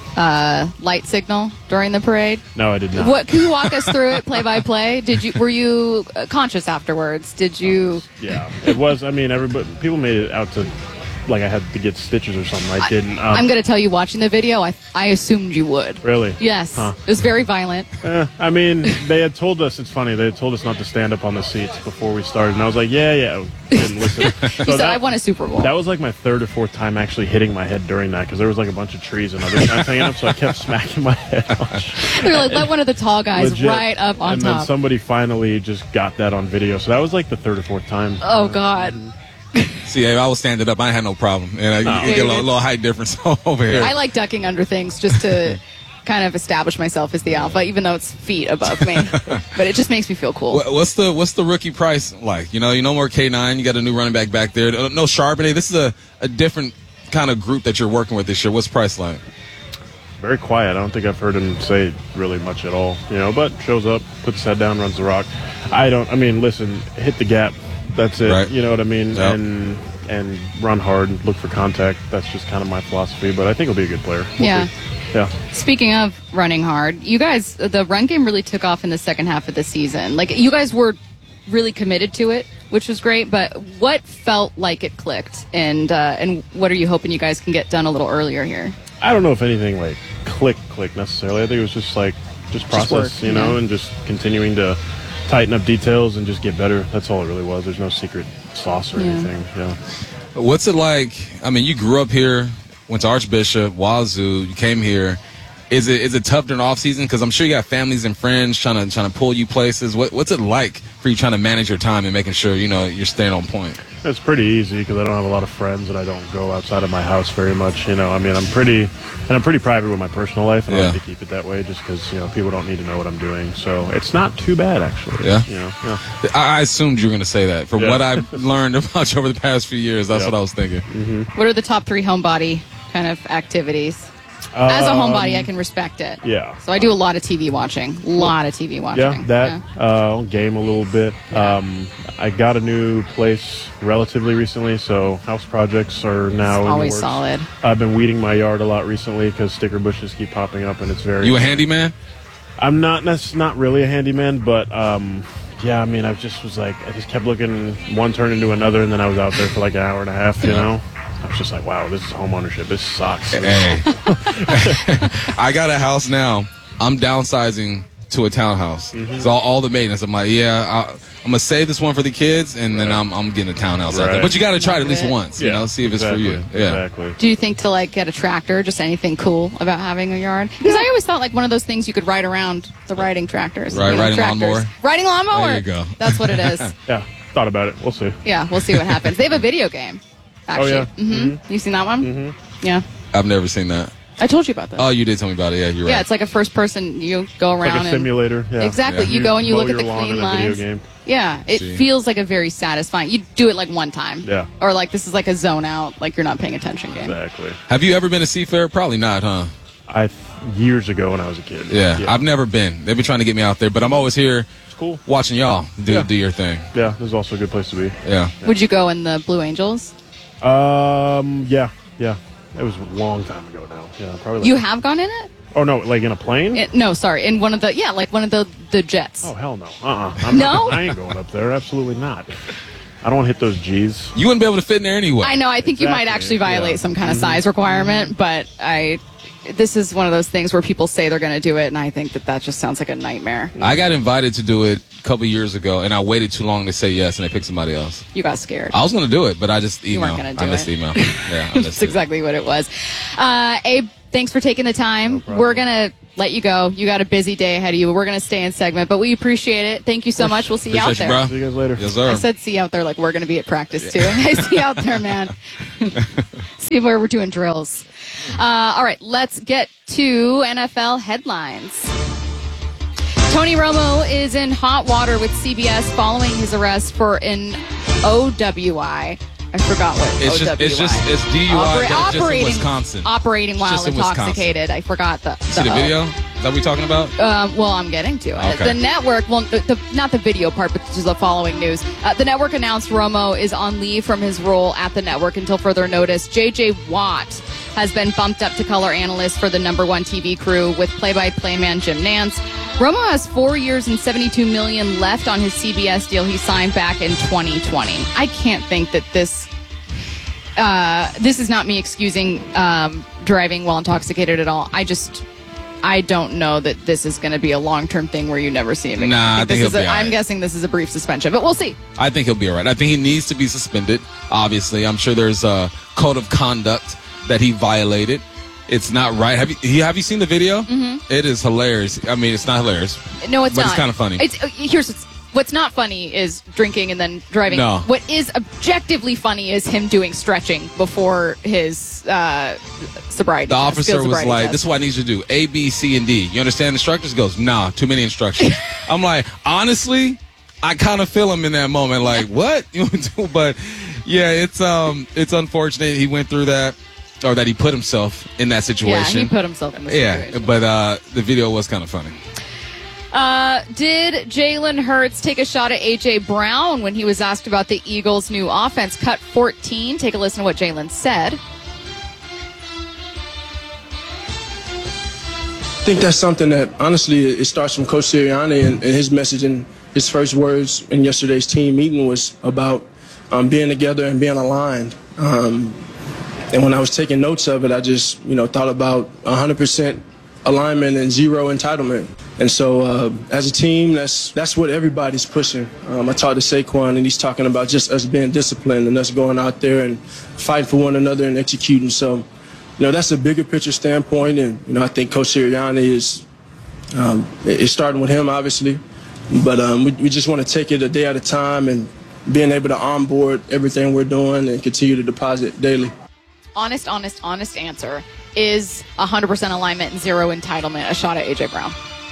uh, light signal during the parade? No, I did not. What, can you walk us through it play by play? Did you were you uh, conscious afterwards? Did you? Yeah, it was. I mean, everybody, people made it out to like I had to get stitches or something. I didn't. Um, I'm going to tell you, watching the video, I I assumed you would. Really? Yes. Huh. It was very violent. Eh, I mean, they had told us, it's funny, they had told us not to stand up on the seats before we started, and I was like, yeah, yeah, didn't listen. So You said, I won a Super Bowl. That was like my third or fourth time actually hitting my head during that, because there was like a bunch of trees and other things hanging up, so I kept smacking my head on. They were like, let one of the tall guys Legit. right up on and top. then somebody finally just got that on video, so that was like the third or fourth time. Oh, God. See, I was standing up. I had no problem. And I No. you get a little, little height difference over here. I like ducking under things just to kind of establish myself as the alpha, even though it's feet above me. But it just makes me feel cool. What- What's the what's the rookie price like? You know, you no more K nine. You got a new running back back there. No Charbonnet. This is a, a different kind of group that you're working with this year. What's the price like? Very quiet. I don't think I've heard him say really much at all, you know, but shows up, puts his head down, runs the rock. I don't, I mean, listen, hit the gap. That's it. Right. You know what I mean? Yep. And and run hard, look for contact. That's just kind of my philosophy, but I think he'll be a good player. We'll Yeah. see. Yeah. Speaking of running hard, you guys, the run game really took off in the second half of the season. Like, you guys were really committed to it, which was great, but what felt like it clicked? And, uh, and what are you hoping you guys can get done a little earlier here? I don't know if anything like click click necessarily. I think it was just like just Just process, work, you know, yeah. and just continuing to tighten up details and just get better. That's all it really was. There's no secret sauce or Yeah. anything. Yeah. What's it like? I mean, you grew up here, went to Archbishop, Wazoo. You came here. Is it is it tough during the off season? Because I'm sure you got families and friends trying to trying to pull you places. What what's it like for you trying to manage your time and making sure you know you're staying on point? It's pretty easy because I don't have a lot of friends and I don't go outside of my house very much. You know, I mean, I'm pretty, and I'm pretty private with my personal life, and I Yeah. like to keep it that way just because, you know, people don't need to know what I'm doing. So it's not too bad, actually. Yeah. You know, yeah. I, I assued you were going to say that. From Yeah. what I've learned about you over the past few years, that's Yeah. what I was thinking. Mm-hmm. What are the top three homebody kind of activities? As a homebody, I can respect it. Yeah. So I do a lot of T V watching. A lot of T V watching. Yeah, that uh, I'll game a little bit. Um, I got a new place relatively recently, so house projects are now in the Always works. solid. I've been weeding my yard a lot recently because sticker bushes keep popping up, and it's very. You a handyman? I'm not. That's not really a handyman, but um, yeah. I mean, I just was like, I just kept looking. One turned into another, and then I was out there for like an hour and a half. You know. I was just like, wow, this is home ownership. This sucks. Hey. I got a house now. I'm downsizing to a townhouse. Mm-hmm. So all, all the maintenance, I'm like, yeah, I, I'm gonna save this one for the kids, and then I'm I'm getting a townhouse out there. Right. But you got to try it at least once, you Yeah, know, see if it's for you. exactly, Yeah. Exactly. Do you think to like get a tractor, just anything cool about having a yard? Because I always thought like one of those things you could ride around the riding tractors. Right, you know, riding tractors. lawnmower. Riding lawnmower. There you go. That's what it is. Yeah, thought about it. We'll see. Yeah, we'll see what happens. They have a video game. Actually. Oh, yeah? Mm-hmm. Mhm. You seen that one? Mm-hmm. Yeah. I've never seen that. I told you about that. Oh, you did tell me about it. Yeah, you're Yeah, right. it's like a first person. You go It's around like a and simulator. Yeah. Exactly. Yeah. You go and you mow look at your the lawn clean in a video lines. game. Yeah, it See. feels like a very satisfying. You do it like one time. Yeah. Or like this is like a zone out, like you're not paying attention game. Exactly. Have you ever been to Seafair? Probably not, huh? I years ago when I was a kid. Yeah, I've never been. They've been trying to get me out there, but I'm always here cool. watching y'all do Yeah. do your thing. Yeah, this is also a good place to be. Yeah. Would you go in the Blue Angels? Um. Yeah. Yeah. It was a long time ago now. Yeah. Probably. Like, You have gone in it? Oh, no, like in a plane? It, no, sorry, in one of the yeah, like one of the the jets. Oh, hell no. Uh-uh. I'm No? not, I ain't going up there. Absolutely not. I don't want to hit those G's. You wouldn't be able to fit in there anyway. I know. I think you might Exactly, actually violate yeah. some kind of Mhm. size requirement, but I. This is one of those things where people say they're going to do it, and I think that that just sounds like a nightmare. I got invited to do it a couple years ago, and I waited too long to say yes, and they picked somebody else. You got scared. I was going to do it, but I just emailed. You weren't gonna do I missed it. the email. Yeah, I missed That's it. exactly what it was. Uh, Abe, thanks for taking the time. We're going to let you go. You got a busy day ahead of you. We're going to stay in segment, but we appreciate it. Thank you so much. We'll see you out Appreciate there. you, bro. See you guys later. Yes, sir. I said see you out there like we're going to be at practice, too. I see you out there, man. See where we're doing drills. Uh, all right, let's get to N F L headlines. Tony Romo is in hot water with C B S following his arrest for an O W I. I forgot what It's O W I. just, it's just, it's D U I, Oper- but just in operating, Wisconsin. operating while Just in Wisconsin. intoxicated. I forgot the. See the O. video? Is that what we talking about? Um, well, I'm getting to it. Okay. The network, well, the, the, not the video part, but just the following news. Uh, the network announced Romo is on leave from his role at the network until further notice. J J Watt has been bumped up to color analyst for the number one T V crew with play-by-play man Jim Nance. Romo has four years and seventy-two million dollars left on his C B S deal he signed back in twenty twenty. I can't think that this... Uh, this is not me excusing um, driving while intoxicated at all. I just, I don't know that this is going to be a long-term thing where you never see him again. Nah, I think this he'll is a, be all I'm right. guessing this is a brief suspension, but we'll see. I think he'll be all right. I think he needs to be suspended, obviously. I'm sure there's a code of conduct that he violated. It's not right. Have you have you seen the video? Mhm. It is hilarious. I mean, it's not hilarious. No, it's but not. it's kind of funny. It's, uh, here's what's, what's not funny is drinking and then driving. No. What is objectively funny is him doing stretching before his uh, sobriety. The test, officer field was sobriety like, test. this is what I need you to do. A, B, C, and D. You understand instructors? He goes, nah, too many instructions. I'm like, honestly, I kind of feel him in that moment. Like, what? But, yeah, it's um, it's unfortunate he went through that, or that he put himself in that Yeah, situation. he put himself in the Yeah, situation. but uh, the video was kind of funny. Uh, did Jalen Hurts take a shot at A J Brown when he was asked about the Eagles' new offense? Cut fourteen. Take a listen to what Jalen said. I think that's something that, honestly, it starts from Coach Sirianni, and, and his message in his first words in yesterday's team meeting was about um, being together and being aligned. Um, and when I was taking notes of it, I just, you know, thought about one hundred percent alignment and zero entitlement. And so uh, as a team, that's that's what everybody's pushing. Um, I talked to Saquon, and he's talking about just us being disciplined and us going out there and fighting for one another and executing. So, you know, that's a bigger picture standpoint. And, you know, I think Coach Sirianni is um, it's starting with him, obviously. But um, we, we just want to take it a day at a time and being able to onboard everything we're doing and continue to deposit daily. Honest, honest, honest answer is one hundred percent alignment and zero entitlement a shot at A J Brown.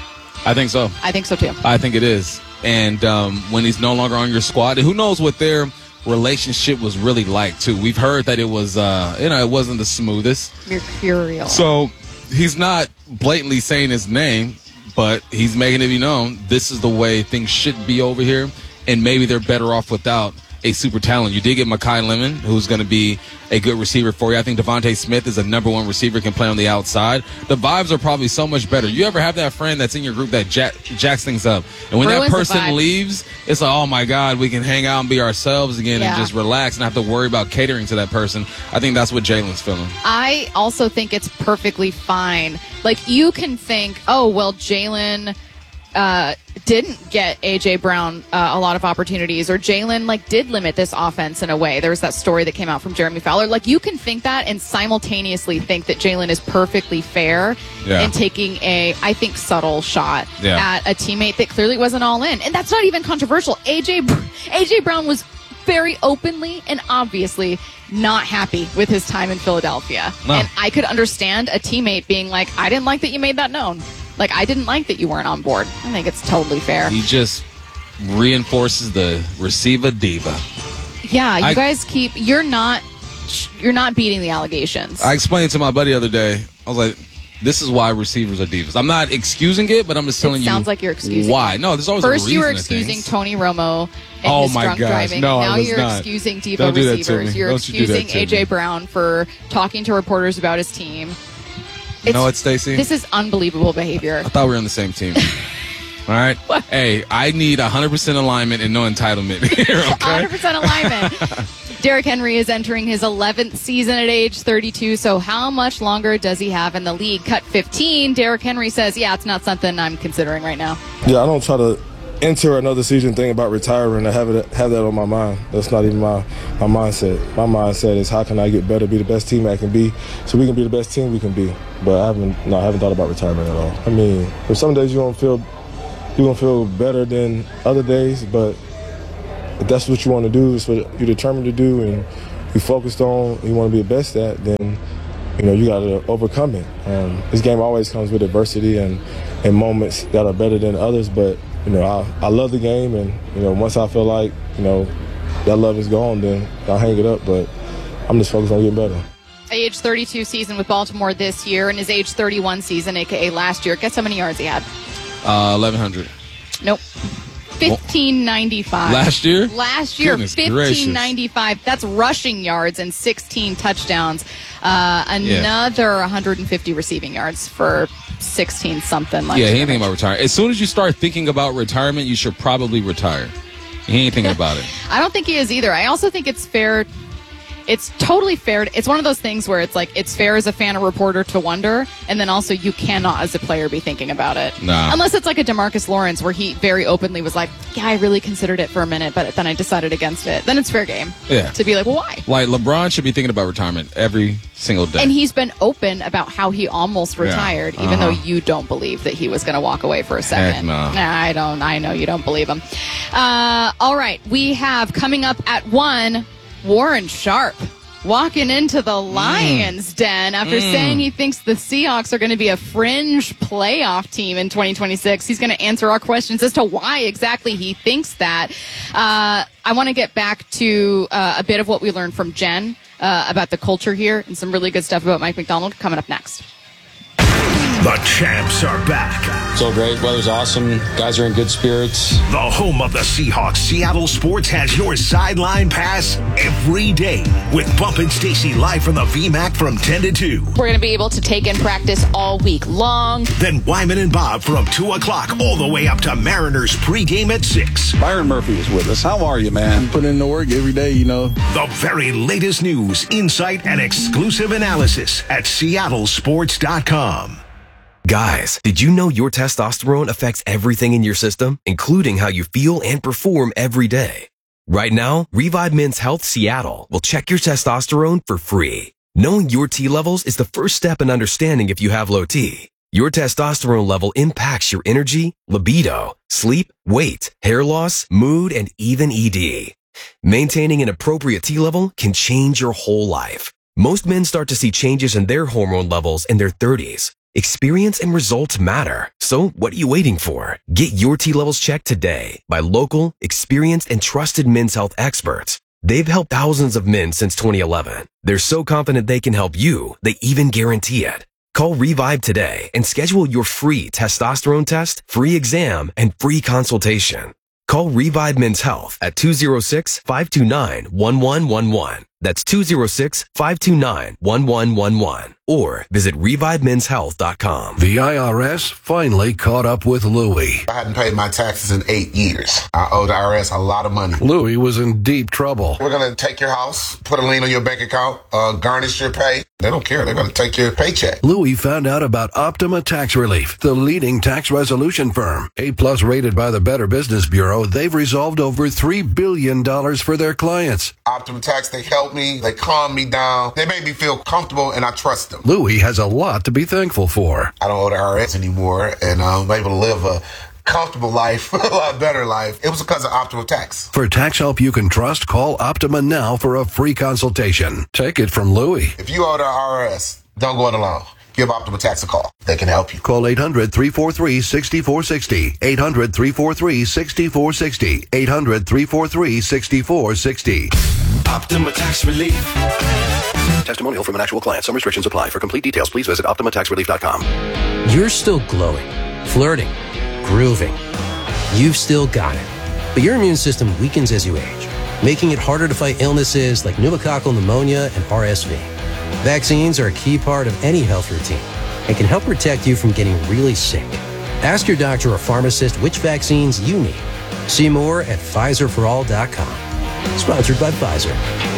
I think so. I think so, too. I think it is. And um, when he's no longer on your squad, and who knows what their relationship was really like, too. We've heard that it was, uh, you know, it wasn't the smoothest. Mercurial. So he's not blatantly saying his name, but he's making it be known this is the way things should be over here, and maybe they're better off without a super talent. You did get Mekhi Lemon, who's going to be a good receiver for you. I think Devontae Smith is a number one receiver, can play on the outside. The vibes are probably so much better. You ever have that friend that's in your group that jack, jacks things up? And when Ruins that the person vibe. leaves, it's like, oh my God, we can hang out and be ourselves again Yeah. and just relax and not have to worry about catering to that person. I think that's what Jalen's feeling. I also think it's perfectly fine. Like, you can think, oh, well, Jalen uh, didn't get A J Brown uh, a lot of opportunities, or Jalen, like, did limit this offense in a way. There was that story that came out from Jeremy Fowler. Like, you can think that and simultaneously think that Jalen is perfectly fair Yeah. in taking a, I think, subtle shot Yeah. at a teammate that clearly wasn't all in. And that's not even controversial. A J, Br- A J Brown was very openly and obviously not happy with his time in Philadelphia. No. And I could understand a teammate being like, I didn't like that you made that known. Like, I didn't like that you weren't on board. I think it's totally fair. He just reinforces the receiver diva. Yeah, you I- guys keep, you're not, you're not beating the allegations. I explained to my buddy the other day, I was like, this is why receivers are divas. I'm not excusing it, but I'm just telling it you sounds like you're excusing why. it. No, there's always First a reason you were to excusing things. Tony Romo and Oh his my drunk gosh. driving. No, I now was you're not. excusing diva Don't do that to receivers. me. You're Don't you do that excusing to A J me. Brown for talking to reporters about his team. You know what, Stacey? This is unbelievable behavior. I thought we were on the same team. All right? What? Hey, I need one hundred percent alignment and no entitlement here, okay? one hundred percent alignment. Derrick Henry is entering his eleventh season at age thirty-two, so how much longer does he have in the league? Cut fifteen, Derrick Henry says, yeah, it's not something I'm considering right now. Yeah, I don't try to enter another season thinking about retiring. I have it, have that on my mind. That's not even my, my mindset. My mindset is how can I get better, be the best team I can be, so we can be the best team we can be. But I haven't, no, I haven't thought about retirement at all. I mean, if some days you don't feel, you don't feel better than other days, but if that's what you want to do, it's what you're determined to do, and you focused on, you want to be the best at, then you know you got to overcome it. Um, this game always comes with adversity and, and moments that are better than others, but you know I, I love the game, and you know once I feel like you know that love is gone, then I'll hang it up. But I'm just focused on getting better. Age thirty-two season with Baltimore this year, and his age thirty-one season, aka last year. Guess how many yards he had? Uh, eleven hundred. Nope. fifteen ninety-five. Last year? Last year, Goodness fifteen ninety-five. That's rushing yards and sixteen touchdowns. Uh, another yeah. one hundred fifty receiving yards for sixteen something. Like yeah, he ain't thinking about retiring. As soon as you start thinking about retirement, you should probably retire. He ain't thinking about it. I don't think he is either. I also think it's fair. It's totally fair. It's one of those things where it's like it's fair as a fan or reporter to wonder, and then also you cannot as a player be thinking about it. Nah. Unless it's like a DeMarcus Lawrence where he very openly was like, yeah, I really considered it for a minute, but then I decided against it. Then it's fair game. Yeah. To be like, well, why? Like LeBron should be thinking about retirement every single day. And he's been open about how he almost retired, yeah. even uh-huh. though you don't believe that he was going to walk away for a second. Heck no. Nah, I don't. I know you don't believe him. Uh, all right. We have coming up at one, Warren Sharp. Walking into the Lions' mm. den after mm. saying he thinks the Seahawks are going to be a fringe playoff team in twenty twenty-six. He's going to answer our questions as to why exactly he thinks that. Uh, I want to get back to uh, a bit of what we learned from Jen uh, about the culture here and some really good stuff about Mike Macdonald coming up next. The champs are back. So great. Weather's awesome. Guys are in good spirits. The home of the Seahawks, Seattle Sports, has your sideline pass every day with Bump and Stacy live from the V MAC from ten to two. We're going to be able to take in practice all week long. Then Wyman and Bob from two o'clock all the way up to Mariners pregame at six. Byron Murphy is with us. How are you, man? Put in the work every day, you know. The very latest news, insight, and exclusive analysis at seattle sports dot com. Guys, did you know your testosterone affects everything in your system, including how you feel and perform every day? Right now, Revive Men's Health Seattle will check your testosterone for free. Knowing your T levels is the first step in understanding if you have low T. Your testosterone level impacts your energy, libido, sleep, weight, hair loss, mood, and even E D. Maintaining an appropriate T level can change your whole life. Most men start to see changes in their hormone levels in their thirties. Experience and results matter. So what are you waiting for? Get your T levels checked today by local, experienced, and trusted men's health experts. They've helped thousands of men since twenty eleven. They're so confident they can help you, they even guarantee it. Call Revive today and schedule your free testosterone test, free exam, and free consultation. Call Revive Men's Health at two oh six, five two nine, one one one one. That's two oh six, five two nine, one one one one. Or visit revive men's health dot com. The I R S finally caught up with Louie. I hadn't paid my taxes in eight years. I owe the I R S a lot of money. Louie was in deep trouble. We're going to take your house, put a lien on your bank account, uh, garnish your pay. They don't care. They're going to take your paycheck. Louie found out about Optima Tax Relief, the leading tax resolution firm. A-plus rated by the Better Business Bureau, they've resolved over three billion dollars for their clients. Optima Tax, they helped me. They calmed me down. They made me feel comfortable, and I trust them. Louie has a lot to be thankful for. I don't owe the I R S anymore, and I'm able to live a comfortable life, a lot better life. It was because of Optima Tax. For tax help you can trust, call Optima now for a free consultation. Take it from Louie. If you owe the I R S, don't go it alone. Give Optima Tax a call. They can help you. Call eight hundred, three four three, six four six zero. eight hundred, three four three, six four six zero. eight hundred, three four three, six four six zero. Optima Tax Relief. Testimonial from an actual client. Some restrictions apply. For complete details, please visit optima tax relief dot com. You're still glowing, flirting, grooving. You've still got it. But your immune system weakens as you age, making it harder to fight illnesses like pneumococcal pneumonia and R S V. Vaccines are a key part of any health routine. and can help protect you from getting really sick. Ask your doctor or pharmacist which vaccines you need. See more at Pfizer for all dot com. Sponsored by Pfizer.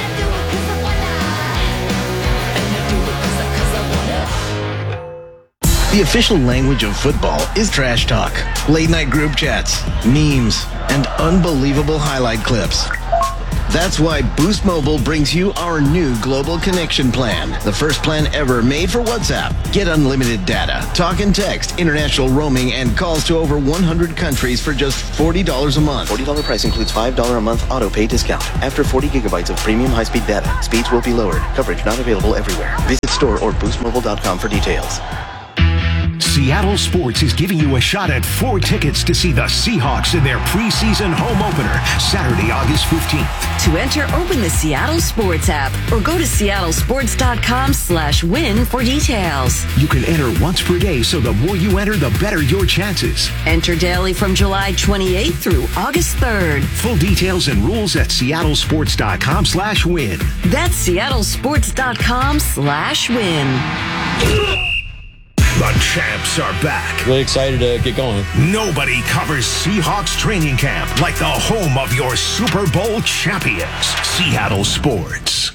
The official language of football is trash talk, late-night group chats, memes, and unbelievable highlight clips. That's why Boost Mobile brings you our new global connection plan, the first plan ever made for WhatsApp. Get unlimited data, talk and text, international roaming, and calls to over one hundred countries for just forty dollars a month. forty dollars price includes five dollars a month auto pay discount. After forty gigabytes of premium high-speed data, speeds will be lowered. Coverage not available everywhere. Visit store or boost mobile dot com for details. Seattle Sports is giving you a shot at four tickets to see the Seahawks in their preseason home opener, Saturday, August fifteenth. To enter, open the Seattle Sports app or go to seattle sports dot com slash win for details. You can enter once per day, so the more you enter, the better your chances. Enter daily from July twenty-eighth through August third. Full details and rules at seattle sports dot com slash win. That's seattle sports dot com slash win. The champs are back. Really excited to get going. Nobody covers Seahawks training camp like the home of your Super Bowl champions, Seattle Sports.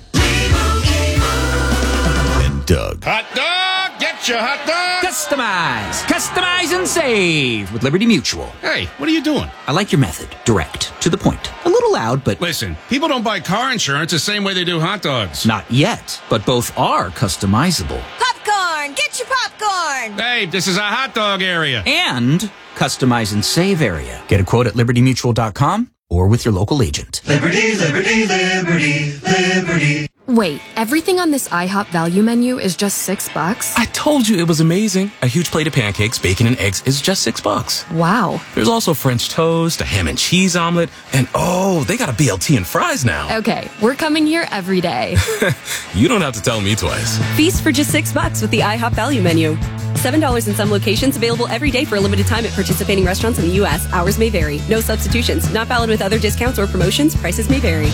And Doug. Hot dog! Get your hot dog! Customize! Customize and save with Liberty Mutual. Hey, what are you doing? I like your method. Direct. To the point. A little loud, but... Listen, people don't buy car insurance the same way they do hot dogs. Not yet, but both are customizable. Popcorn! Get your popcorn! Hey, this is a hot dog area. And customize and save area. Get a quote at liberty mutual dot com or with your local agent. Liberty, liberty, liberty, liberty. Wait, everything on this IHOP value menu is just six bucks? I told you it was amazing. A huge plate of pancakes, bacon, and eggs is just six bucks. Wow. There's also French toast, a ham and cheese omelet, and oh, they got a B L T and fries now. Okay, we're coming here every day. You don't have to tell me twice. Feast for just six bucks with the IHOP value menu. seven dollars in some locations, available every day for a limited time at participating restaurants in the U S. Hours may vary. No substitutions. Not valid with other discounts or promotions. Prices may vary.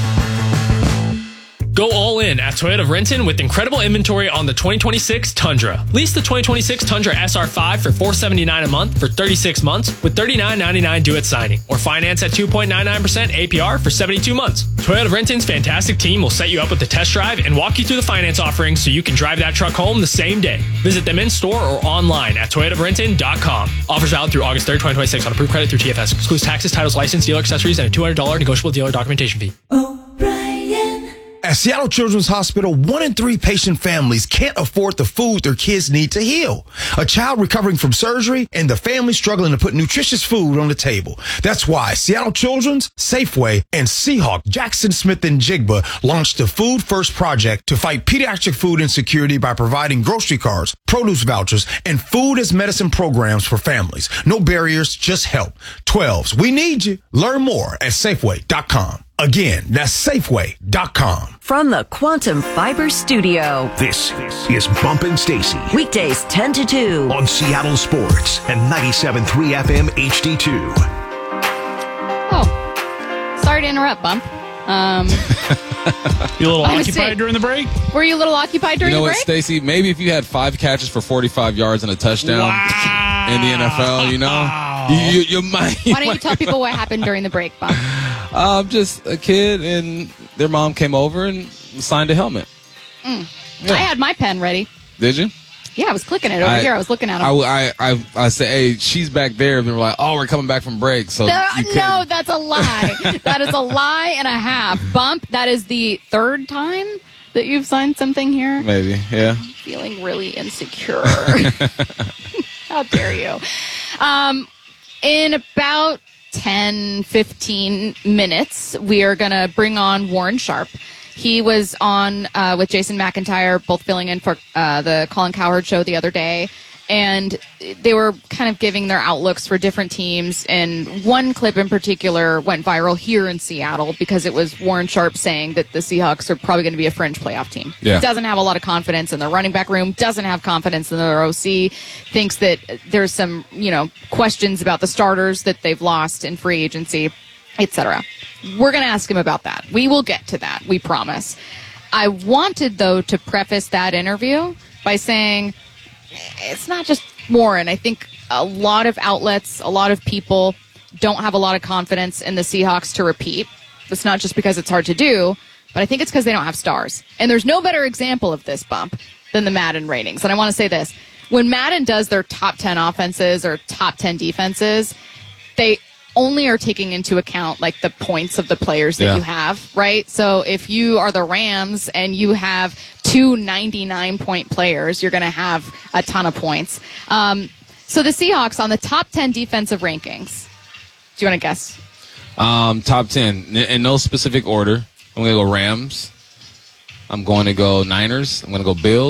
Go all in at Toyota of Renton with incredible inventory on the twenty twenty-six Tundra. Lease the twenty twenty-six Tundra S R five for four hundred seventy-nine dollars a month for thirty-six months with thirty-nine ninety-nine due at signing, or finance at two point nine nine percent A P R for seventy-two months. Toyota of Renton's fantastic team will set you up with the test drive and walk you through the finance offerings so you can drive that truck home the same day. Visit them in store or online at toyota of renton dot com. Offers valid through August third, twenty twenty-six on approved credit through T F S. Excludes taxes, titles, license, dealer accessories, and a two hundred dollars negotiable dealer documentation fee. At Seattle Children's Hospital, one in three patient families can't afford the food their kids need to heal. A child recovering from surgery and the family struggling to put nutritious food on the table. That's why Seattle Children's, Safeway, and Seahawk, Jackson Smith and Jigba launched the Food First Project to fight pediatric food insecurity by providing grocery cards, produce vouchers, and food as medicine programs for families. No barriers, just help. twelves, we need you. Learn more at Safeway dot com. Again, that's Safeway dot com. From the Quantum Fiber Studio. This is Bumpin' Stacy. Weekdays ten to two. On Seattle Sports and ninety-seven point three F M H D two. Oh, sorry to interrupt, Bump. Um, you a little I occupied during the break? Were you a little occupied during you know the what, break? Stacy? Maybe if you had five catches for forty-five yards and a touchdown wow. in the N F L, you know, you, you, you might. Why don't you tell people what happened during the break, Bump? Um, just a kid and their mom came over and signed a helmet. Mm. Yeah. I had my pen ready. Did you? Yeah, I was clicking it over I, here. I was looking at him. I, I, I, I said, hey, she's back there. And they were like, oh, we're coming back from break. So no, you no, that's a lie. That is a lie and a half. Bump, that is the third time that you've signed something here. Maybe, yeah. I'm feeling really insecure. How dare you? Um, in about ten, fifteen minutes, we are going to bring on Warren Sharp. He was on uh, with Jason McIntyre, both filling in for uh, the Colin Cowherd show the other day. And they were kind of giving their outlooks for different teams. And one clip in particular went viral here in Seattle because it was Warren Sharp saying that the Seahawks are probably going to be a fringe playoff team. Yeah. He doesn't have a lot of confidence in their running back room, doesn't have confidence in their O C, thinks that there's some, you know, questions about the starters that they've lost in free agency, et cetera. We're going to ask him about that. We will get to that, we promise. I wanted, though, to preface that interview by saying, it's not just Warren. I think a lot of outlets, a lot of people don't have a lot of confidence in the Seahawks to repeat. It's not just because it's hard to do, but I think it's because they don't have stars. And there's no better example of this bump than the Madden ratings. And I want to say this. When Madden does their top ten offenses or top ten defenses, they only are taking into account like the points of the players that Yeah. you have, right? So if you are the Rams and you have two ninety-nine point players, you're going to have a ton of points. Um, so the Seahawks on the top ten defensive rankings, do you want to guess? Um, top ten in, in no specific order. I'm going to go Rams. I'm going to go Niners. I'm going to go Bills.